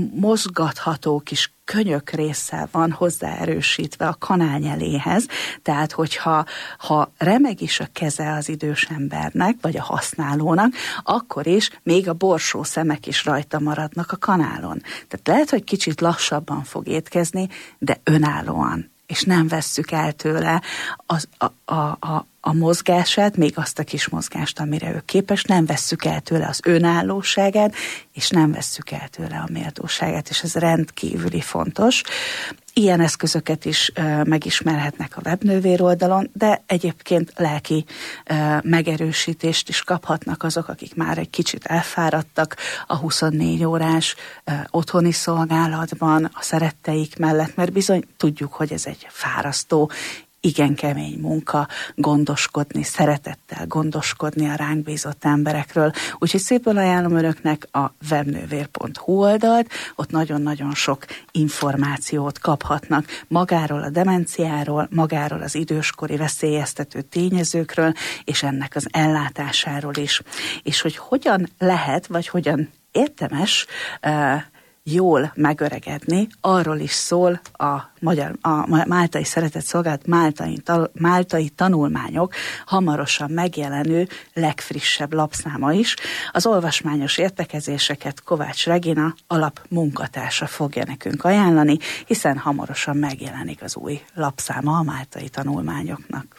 mozgatható kis könyök résszel van hozzáerősítve a kanálnyeléhez, tehát hogyha ha remeg is a keze az idős embernek, vagy a használónak, akkor is még a borsó szemek is rajta maradnak a kanálon. Tehát lehet, hogy kicsit lassabban fog étkezni, de önállóan, és nem vesszük el tőle az, a, a, a, a mozgását, még azt a kis mozgást, amire ő képes, nem vesszük el tőle az önállóságát, és nem vesszük el tőle a méltóságát, és ez rendkívüli fontos. Ilyen eszközöket is uh, megismerhetnek a webnővér oldalon, de egyébként lelki uh, megerősítést is kaphatnak azok, akik már egy kicsit elfáradtak a huszonnégy órás uh, otthoni szolgálatban a szeretteik mellett, mert bizony tudjuk, hogy ez egy fárasztó, igen kemény munka gondoskodni, szeretettel gondoskodni a ránk bízott emberekről. Úgyhogy szépen ajánlom önöknek a webnővér pont hu oldalt, ott nagyon-nagyon sok információt kaphatnak magáról a demenciáról, magáról az időskori veszélyeztető tényezőkről, és ennek az ellátásáról is. És hogy hogyan lehet, vagy hogyan érdemes uh, jól megöregedni, arról is szól a, magyar, a Máltai Szeretetszolgálat máltai, máltai tanulmányok hamarosan megjelenő legfrissebb lapszáma is. Az olvasmányos értekezéseket Kovács Regina alapmunkatársa fogja nekünk ajánlani, hiszen hamarosan megjelenik az új lapszáma a máltai tanulmányoknak.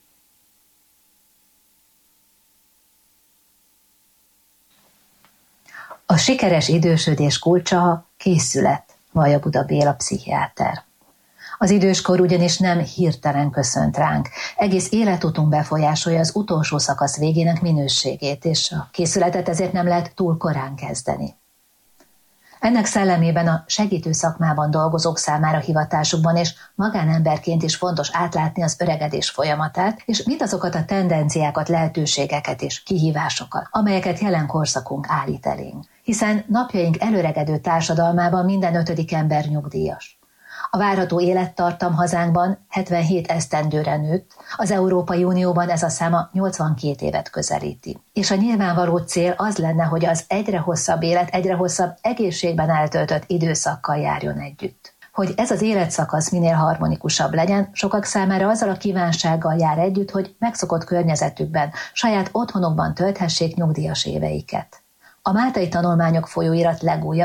A sikeres idősödés kulcsa a készület, vallja Buda Béla pszichiáter. Az időskor ugyanis nem hirtelen köszönt ránk, egész életutunk befolyásolja az utolsó szakasz végének minőségét, és a készületet ezért nem lehet túl korán kezdeni. Ennek szellemében a segítő szakmában dolgozók számára hivatásukban és magánemberként is fontos átlátni az öregedés folyamatát, és mindazokat a tendenciákat, lehetőségeket és kihívásokat, amelyeket jelen korszakunk állít elénk. Hiszen napjaink előregedő társadalmában minden ötödik ember nyugdíjas. A várható élettartam hazánkban hetvenhét esztendőre nőtt, az Európai Unióban ez a száma nyolcvankét évet közelíti. És a nyilvánvaló cél az lenne, hogy az egyre hosszabb élet, egyre hosszabb egészségben eltöltött időszakkal járjon együtt. Hogy ez az életszakasz minél harmonikusabb legyen, sokak számára azzal a kívánsággal jár együtt, hogy megszokott környezetükben, saját otthonukban tölthessék nyugdíjas éveiket. A Máltai Tanulmányok folyóirat legújabb, az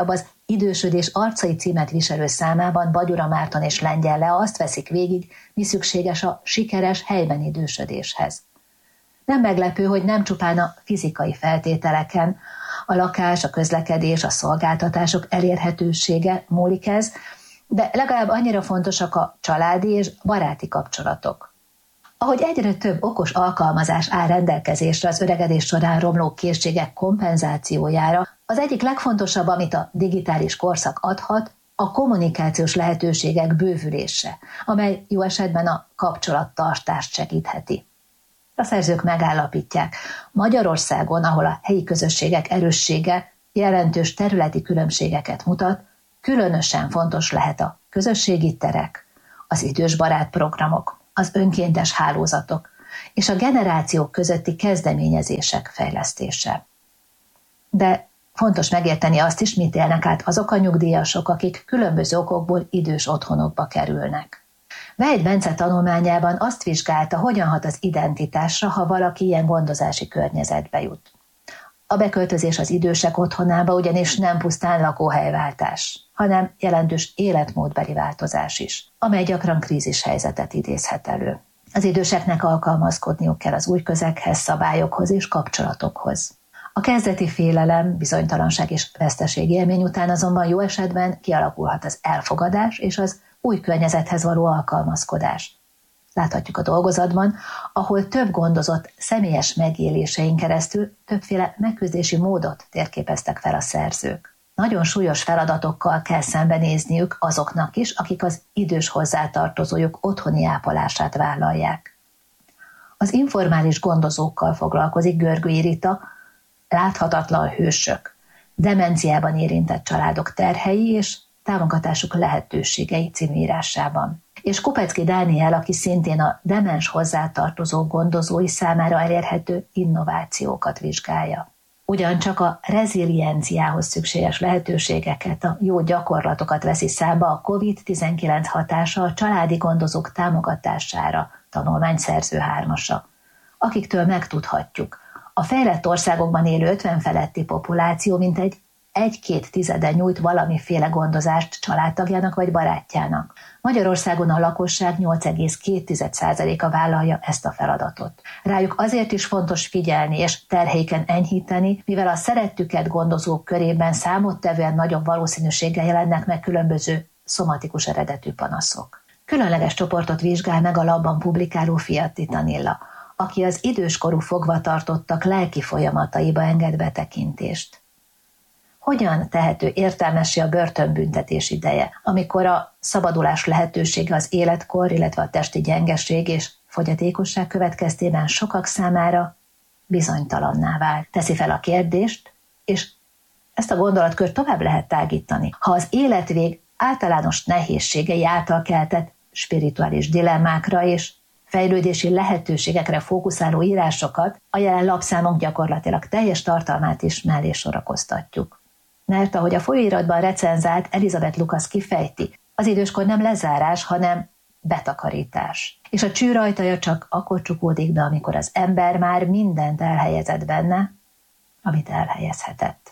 Idősödés arcai címet viselő számában Bagyura Márton és Lengyel Lea azt veszik végig, mi szükséges a sikeres helyben idősödéshez. Nem meglepő, hogy nem csupán a fizikai feltételeken, a lakás, a közlekedés, a szolgáltatások elérhetősége múlik ez, de legalább annyira fontosak a családi és baráti kapcsolatok. Ahogy egyre több okos alkalmazás áll rendelkezésre az öregedés során romló készségek kompenzációjára, az egyik legfontosabb, amit a digitális korszak adhat, a kommunikációs lehetőségek bővülése, amely jó esetben a kapcsolattartást segítheti. A szerzők megállapítják, Magyarországon, ahol a helyi közösségek erőssége jelentős területi különbségeket mutat, különösen fontos lehet a közösségi terek, az idősbarát programok, az önkéntes hálózatok és a generációk közötti kezdeményezések fejlesztése. De fontos megérteni azt is, mit élnek át azok a nyugdíjasok, akik különböző okokból idős otthonokba kerülnek. Vejd Bence tanulmányában azt vizsgálta, hogyan hat az identitásra, ha valaki ilyen gondozási környezetbe jut. A beköltözés az idősek otthonába ugyanis nem pusztán lakóhelyváltás, hanem jelentős életmódbeli változás is, amely gyakran krízis helyzetet idézhet elő. Az időseknek alkalmazkodniuk kell az új közeghez, szabályokhoz és kapcsolatokhoz. A kezdeti félelem, bizonytalanság és veszteség élmény után azonban jó esetben kialakulhat az elfogadás és az új környezethez való alkalmazkodás. Láthatjuk a dolgozatban, ahol több gondozott személyes megélésein keresztül többféle megküzdési módot térképeztek fel a szerzők. Nagyon súlyos feladatokkal kell szembenézniük azoknak is, akik az idős hozzátartozójuk otthoni ápolását vállalják. Az informális gondozókkal foglalkozik Görgői Rita, Láthatatlan hősök, demenciában érintett családok terhei és támogatásuk lehetőségei című írásában. És Kopecki Dániel, aki szintén a demens hozzátartozó gondozói számára elérhető innovációkat vizsgálja. Ugyancsak a rezilienciához szükséges lehetőségeket, a jó gyakorlatokat veszi számba a kovid tizenkilenc hatása a családi gondozók támogatására tanulmány szerző hármasa, akiktől megtudhatjuk. A fejlett országokban élő ötven feletti populáció mintegy egy-két tizeden nyújt valamiféle gondozást családtagjának vagy barátjának. Magyarországon a lakosság nyolc egész két százaléka vállalja ezt a feladatot. Rájuk azért is fontos figyelni és terhéken enyhíteni, mivel a szerettüket gondozók körében számottevően nagyobb valószínűséggel jelennek meg különböző szomatikus eredetű panaszok. Különleges csoportot vizsgál meg a labban publikáló Fiatti Tanilla, aki az időskorú fogvatartottak lelki folyamataiba enged betekintést. Hogyan tehető értelmessé a börtönbüntetés ideje, amikor a szabadulás lehetősége az életkor, illetve a testi gyengeség és fogyatékosság következtében sokak számára bizonytalanná vált. Teszi fel a kérdést, és ezt a gondolatkört tovább lehet tágítani. Ha az életvég általános nehézségei által keltett spirituális dilemmákra és fejlődési lehetőségekre fókuszáló írásokat, a jelen lapszámok gyakorlatilag teljes tartalmát is mellé sorakoztatjuk. Mert ahogy a folyóiratban recenzált Elizabeth Lucas kifejti, az időskor nem lezárás, hanem betakarítás. És a csőr ajtaja csak akkor csukódik be, amikor az ember már mindent elhelyezett benne, amit elhelyezhetett.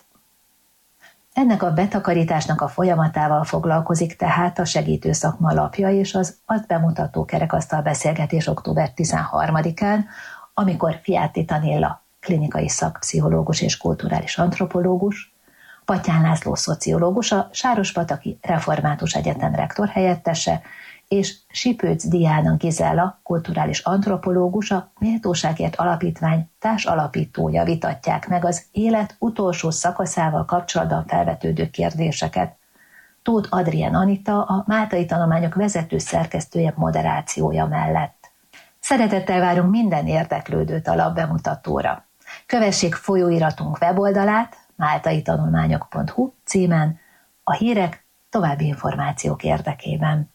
Ennek a betakarításnak a folyamatával foglalkozik tehát a Segítő Szakma lapja és az azt bemutató kerekasztal beszélgetés október tizenharmadikán, amikor Fiatti Tanilla, klinikai szakpszichológus és kulturális antropológus, Pattyán László szociológus, a Sárospataki Református Egyetem rektor helyettese, és Sipőc Diana Gizella, kulturális antropológus, a Méltóságért Alapítvány társalapítója vitatják meg az élet utolsó szakaszával kapcsolatban felvetődő kérdéseket. Tóth Adrien Anita, a Máltai Tanulmányok vezető szerkesztője moderációja mellett. Szeretettel várunk minden érdeklődőt a lap bemutatóra. Kövessék folyóiratunk weboldalát, máltaitanulmányok pont hu címen, a hírek további információk érdekében.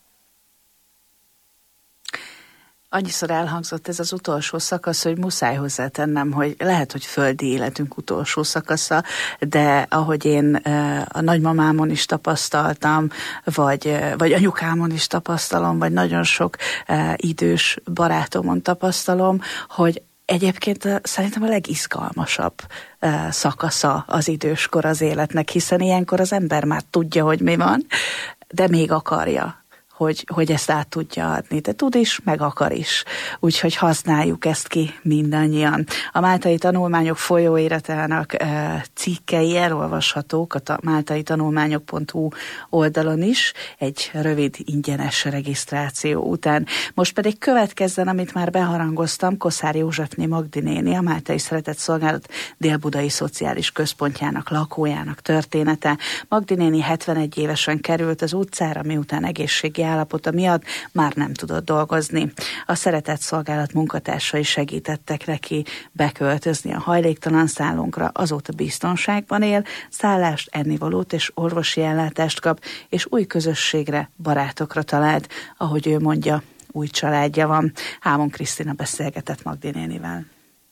Annyiszor elhangzott ez az utolsó szakasz, hogy muszáj hozzátennem, hogy lehet, hogy földi életünk utolsó szakasza, de ahogy én a nagymamámon is tapasztaltam, vagy, vagy anyukámon is tapasztalom, vagy nagyon sok idős barátomon tapasztalom, hogy Egyébként szerintem a legizgalmasabb szakasza az időskor az életnek, hiszen ilyenkor az ember már tudja, hogy mi van, de még akarja, hogy, hogy ezt át tudja adni. De tud is, meg akar is. Úgyhogy használjuk ezt ki mindannyian. A Máltai Tanulmányok folyóiratának e, cikkei elolvashatók a máltai tanulmányok pont hu oldalon is, egy rövid ingyenes regisztráció után. Most pedig következzen, amit már beharangoztam, Koszár Józsefné Magdi néni, a Máltai Szeretett Szolgálat Dél-Budai Szociális Központjának lakójának története. Magdi néni hetvenegy évesen került az utcára, miután egészségi állapota miatt már nem tudott dolgozni. A Szeretett Szolgálat munkatársai segítettek neki beköltözni a hajléktalan szállunkra, azóta biztonságban él, szállást, ennivalót és orvosi ellátást kap, és új közösségre, barátokra talált, ahogy ő mondja, új családja van. Hámon Krisztina beszélgetett Magdi nénivel.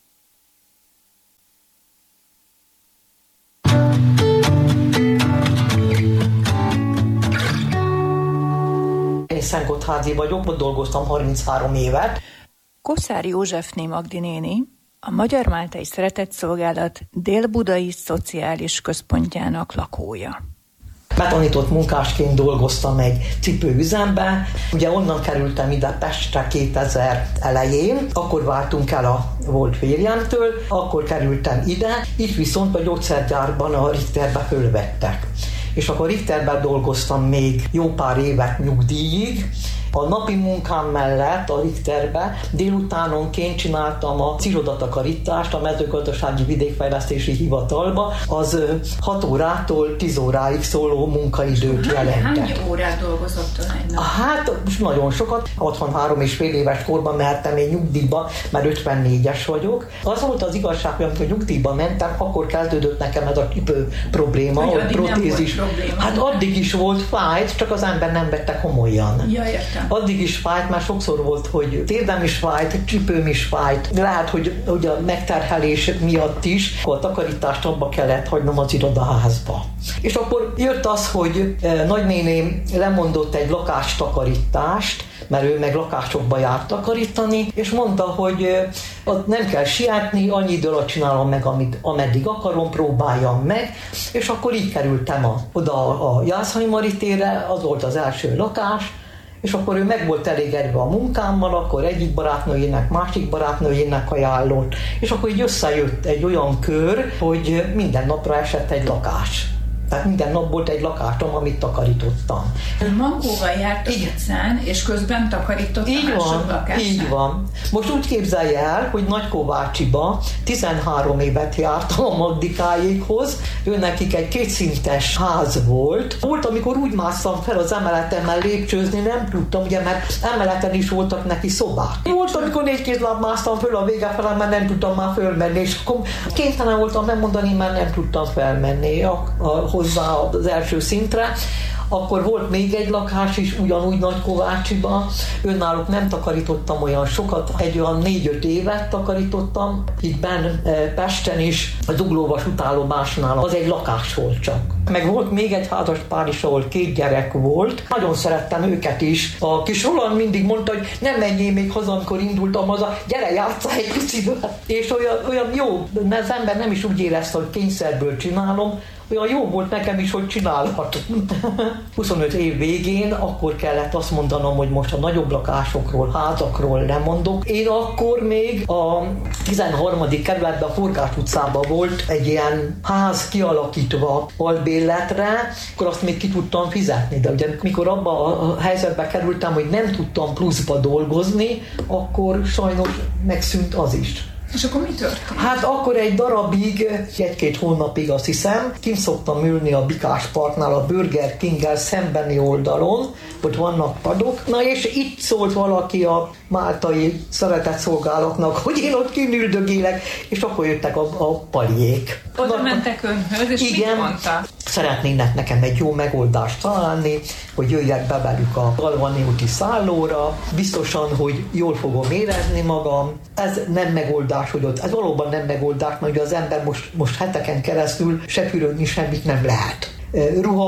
Én Szentgottházi vagyok, ott dolgoztam harminchárom évet. Koszár Józsefné Magdi néni a Magyar Máltai Szeretett Szolgálat Dél-Budai Szociális Központjának lakója. Betanított munkásként dolgoztam egy cipőüzemben, ugye onnan kerültem ide Pestre kétezer elején, akkor váltunk el a volt férjemtől, akkor kerültem ide, itt viszont a gyógyszergyárban a Richterbe fölvettek. És akkor Richterben dolgoztam még jó pár évet nyugdíjig. A napi munkám mellett a Richterbe délutánonként csináltam a irodatakarítást a mezőgazdasági vidékfejlesztési hivatalba, az hat órától tíz óráig szóló munkaidőt jelentett. Hány órát dolgozott egy nap? Hát nagyon sokat, hatvanhárom és fél éves korban mehettem én nyugdíjba, mert ötvennégyes vagyok. Az volt az igazság, hogy amikor nyugdíjba mentem, akkor kezdődött nekem ez a cipő probléma, hogy a protézis. Probléma, hát addig is volt, fájt, csak az ember nem vette komolyan. Ja, értem. Addig is fájt, már sokszor volt, hogy térdem is fájt, csipőm is fájt. Lehet, hogy, hogy a megterhelés miatt is a takarítást abba kellett hagynom az irodaházba. És akkor jött az, hogy nagynéném lemondott egy lakástakarítást, mert ő meg lakásokba járt takarítani, és mondta, hogy nem kell sietni, annyi idő alatt csinálom meg, amit, ameddig akarom, próbáljam meg, és akkor így kerültem a, oda a Jászai Maritére, az volt az első lakás, és akkor ő meg volt elégedve a munkámmal, akkor egyik barátnőjének, másik barátnőjének ajánlott, és akkor így összejött egy olyan kör, hogy minden napra esett egy lakás. Tehát minden nap volt egy lakásom, amit takarítottam. Mankóval járt az utcán, és közben takarított így a mások van, lakásán. Így van. Most úgy képzelje el, hogy Nagykovácsiba tizenhárom évet jártam a Magdikáékhoz, ő nekik egy kétszintes ház volt. Volt, amikor úgy másztam fel az emeletemmel lépcsőzni, nem tudtam, ugye, mert emeleten is voltak neki szobák. Volt, amikor négy kézláb másztam föl a vége felem, mert nem tudtam már fölmenni, és akkor kénytelen voltam megmondani, mert nem tudtam felmenni a, a hozzá az első szintre. Akkor volt még egy lakás is, ugyanúgy Nagykovácsiba. Önnáluk nem takarítottam olyan sokat, egy olyan négy-öt évet takarítottam. Itt benn Pesten is, a Zuglóvas utállomásnál az egy lakás volt csak. Meg volt még egy házas pár is, ahol két gyerek volt. Nagyon szerettem őket is. A kis Roland mindig mondta, hogy nem menjél még haza, amikor indultam haza, gyere, játsszál egy picivel. És olyan, olyan jó, mert az ember nem is úgy érezte, hogy kényszerből csinálom, olyan jó volt nekem is, hogy csinálhatom. huszonöt év végén akkor kellett azt mondanom, hogy most a nagyobb lakásokról, házakról nem mondok. Én akkor még a tizenharmadik kerületben, a Forgás utcában volt egy ilyen ház kialakítva albérletre, akkor azt még ki tudtam fizetni. De ugye mikor abba a helyzetbe kerültem, hogy nem tudtam pluszba dolgozni, akkor sajnos megszűnt az is. És akkor mi történt? Hát akkor egy darabig, egy-két hónapig azt hiszem, kint szoktam ülni a Bikás Parknál, a Burger King-gel szembeni oldalon, ott vannak padok. Na és itt szólt valaki a máltai szeretett szolgálatnak, hogy én ott kinüldögélek, és akkor jöttek a, a paliék. Oda Na, mentek önhöz, és igen, mit mondta? Szeretnének nekem egy jó megoldást találni, hogy jöjjek be velük a Galvani úti szállóra, biztosan, hogy jól fogom érezni magam. Ez nem megoldás, hogy ott, ez valóban nem megoldás, mert az ember most, most heteken keresztül se fürödni semmit nem lehet. Ruha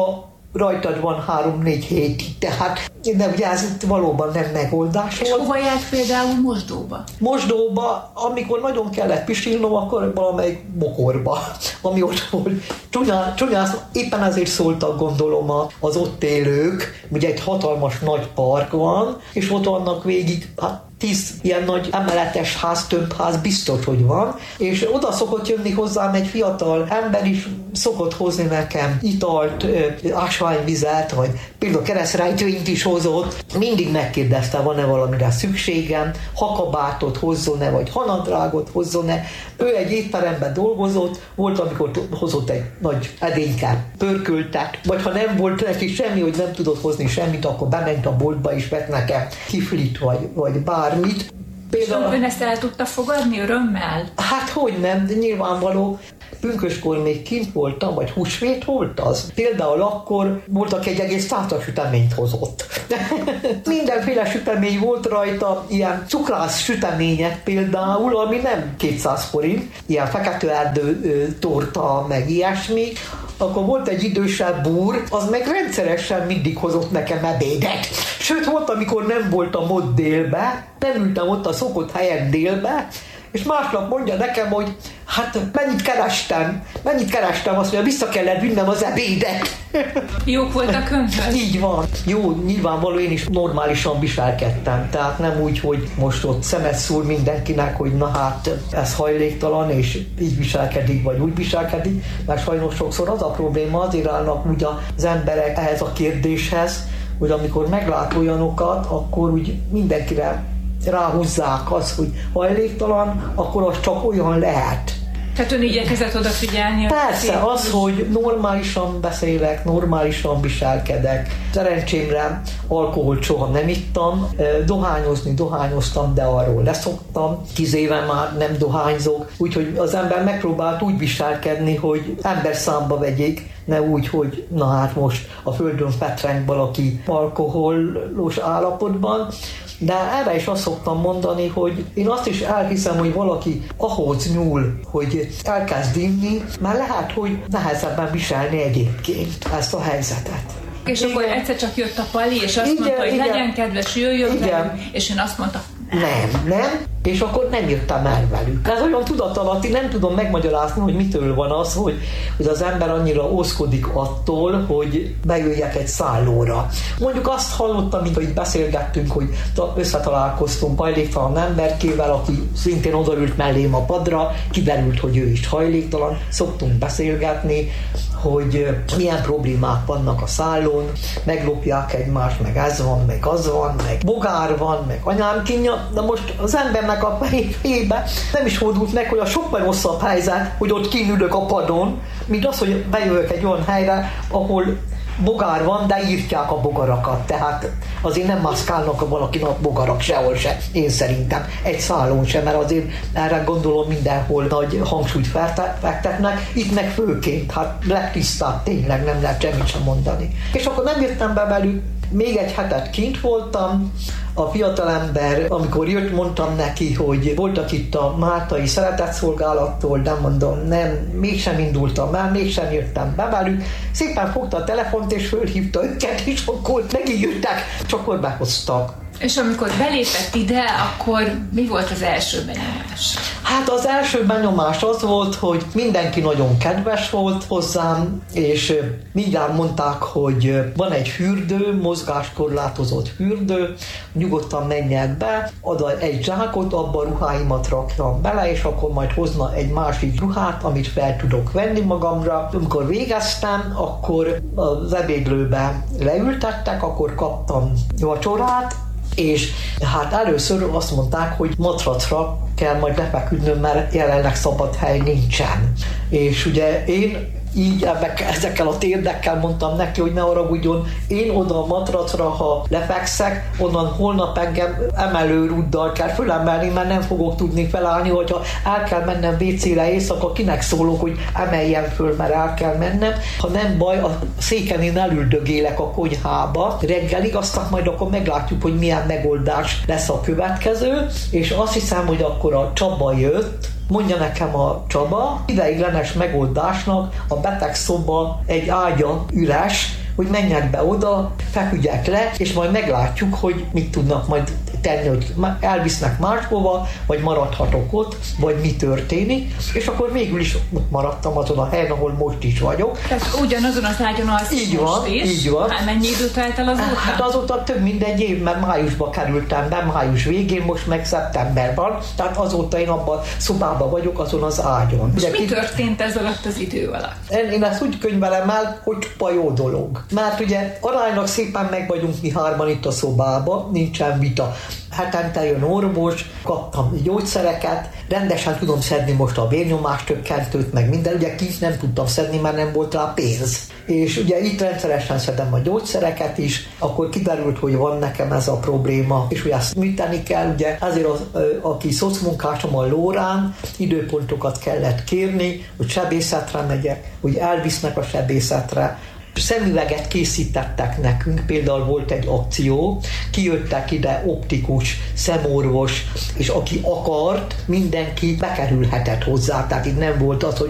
rajtad van három-négy hét, tehát de ugye ez valóban nem megoldás volt. És hova járt például mosdóba? Mosdóba, amikor nagyon kellett pisilnom, akkor valamelyik bokorba, ami ott volt. Csúnyán, csúnyán, éppen ezért szóltak, gondolom, az ott élők, ugye egy hatalmas nagy park van, és ott vannak végig, hát tíz ilyen nagy emeletes ház, több ház biztos, hogy van, és oda szokott jönni hozzám egy fiatal ember is, szokott hozni nekem italt, ásványvizet, vagy például keresztrejtőint is hozott. Mindig megkérdezte, van-e valamire szükségem, hakabátot hozzon-e, vagy hanadrágot hozzon-e. Ő egy étteremben dolgozott, volt, amikor hozott egy nagy edényke pörköltet, vagy ha nem volt neki semmi, hogy nem tudott hozni semmit, akkor bement a boltba és vett nekem kiflit, vagy, vagy bármit. Például... Ön ezt el tudta fogadni örömmel? Hát hogy nem, de nyilvánvaló. Pünköskor még kint voltam, vagy húsvét volt az. Például akkor voltak egy egész táta süteményt hozott. Mindenféle sütemény volt rajta, ilyen cukrász sütemények például, ami nem kétszáz forint, ilyen feketőerdő torta, meg ilyesmi. Akkor volt egy idősebb úr, az meg rendszeresen mindig hozott nekem ebédet. Sőt, volt, amikor nem voltam ott délbe, nem ültem ott a szokott helyen délbe, és másnap mondja nekem, hogy hát mennyit kerestem, mennyit kerestem, azt mondja, vissza kellett vinnem az ebédet. Jók voltak önhöz? Így van. Jó, nyilvánvaló, én is normálisan viselkedtem, tehát nem úgy, hogy most ott szemet szúr mindenkinek, hogy na hát ez hajléktalan, és így viselkedik, vagy úgy viselkedik, mert sajnos sokszor az a probléma, azért állnak úgy az emberek ehhez a kérdéshez, hogy amikor meglát olyanokat, akkor úgy mindenkire ráhúzzák az, hogy hajléktalan, akkor az csak olyan lehet. Tehát ön igyekezett odafigyelni? Persze, az, hogy normálisan beszélek, normálisan viselkedek. Szerencsémre alkoholt soha nem ittam, dohányozni dohányoztam, de arról leszoktam. Tíz éve már nem dohányzok, úgyhogy az ember megpróbált úgy viselkedni, hogy ember számba vegyék, ne úgy, hogy na hát most a földön fetreng valaki alkoholos állapotban. De erre is azt szoktam mondani, hogy én azt is elhiszem, hogy valaki ahhoz nyúl, hogy elkezd inni, mert lehet, hogy nehezebben viselni egyébként ezt a helyzetet. És igen. Akkor egyszer csak jött a Pali, és azt igen, mondta, hogy igen. legyen kedves, jöjjön velünk, és én azt mondta, nem, nem, és akkor nem jöttem el velük. Ez olyan tudatalatti, nem tudom megmagyarázni, hogy mitől van az, hogy, hogy az ember annyira ózkodik attól, hogy bejöjjek egy szállóra. Mondjuk azt hallottam, mint hogy beszélgettünk, hogy összetalálkoztunk hajléktalan emberkével, aki szintén odaült mellém a padra, kiderült, hogy ő is hajléktalan, szoktunk beszélgetni, hogy milyen problémák vannak a szállón, meglopják egymást, meg ez van, meg az van, meg bogár van, meg anyám kínja, de most az embernek a fejébe nem is fordult meg, hogy a sokkal rosszabb helyzet, hogy ott kínülök a padon, mint az, hogy bejövök egy olyan helyre, ahol bogár van, de írtják a bogarakat, tehát azért nem mászkálnak a valakinek bogarak sehol se, én szerintem, egy szállón sem, mert azért erre gondolom mindenhol nagy hangsúlyt fektetnek, itt meg főként, hát legtisztább tényleg, nem lehet semmit sem mondani. És akkor nem jöttem be velük, még egy hetet kint voltam, a fiatalember, amikor jött, mondtam neki, hogy voltak itt a máltai szeretetszolgálattól, de mondom, nem, mégsem indultam el, mégsem jöttem be velük. Szépen fogta a telefont, és fölhívta őket, és akkor megint jöttek, csak akkor behoztak. És amikor belépett ide, akkor mi volt az első benyomás? Hát az első benyomás az volt, hogy mindenki nagyon kedves volt hozzám, és mindjárt mondták, hogy van egy fürdő, mozgáskorlátozott fürdő, nyugodtan menjek be, ad egy zsákot, abba a ruháimat rakjam bele, és akkor majd hozna egy másik ruhát, amit fel tudok venni magamra. Amikor végeztem, akkor az ebédlőbe leültettek, akkor kaptam vacsorát, és hát először azt mondták, hogy matracra kell majd lefeküdnöm, mert jelenleg szabad hely nincsen. És ugye én így ebbe, ezekkel a térdekkel mondtam neki, hogy ne haragudjon, én oda a matracra, ha lefekszek, onnan holnap engem emelőrúddal kell fölemelni, mert nem fogok tudni felállni, hogyha el kell mennem vécére éjszaka, kinek szólok, hogy emeljen föl, mert el kell mennem. Ha nem baj, a széken én elüldögélek a konyhába reggelig, aztán majd akkor meglátjuk, hogy milyen megoldás lesz a következő, és azt hiszem, hogy akkor a Csaba jött, mondja nekem a Csaba, ideiglenes megoldásnak a betegszoba egy ágya üres, hogy menjek be oda, feküdjek le, és majd meglátjuk, hogy mit tudnak majd tenni, hogy elvisznek máshova, vagy maradhatok ott, vagy mi történik, és akkor végül is ott maradtam azon a helyen, ahol most is vagyok. Tehát ugyanazon az ágyon alszik így most van, is? Így van. Hát mennyi időt telt el azóta? Hát azóta több mint egy év, mert májusba kerültem be, május végén, most meg szeptember van, tehát azóta én abban a szobában vagyok, azon az ágyon. És Ugye, mi ki... történt ez alatt az idő alatt? Én, én ezt úgy könyvelem el, hogy csupa jó dolog. Mert ugye aránylag szépen meg vagyunk mi hárman itt a szobában, nincsen vita. Hetente jön orvos, kaptam gyógyszereket, rendesen tudom szedni most a vérnyomás csökkentőt, meg minden, ugye kint nem tudtam szedni, mert nem volt rá pénz. És ugye itt rendszeresen szedem a gyógyszereket is, akkor kiderült, hogy van nekem ez a probléma, és ugye ezt műteni kell, ugye ezért az, aki szocmunkásom a Lórán, időpontokat kellett kérni, hogy sebészetre megyek, hogy elvisznek a sebészetre, szemüveget készítettek nekünk, például volt egy akció, kijöttek ide optikus, szemorvos, és aki akart, mindenki bekerülhetett hozzá, tehát itt nem volt az, hogy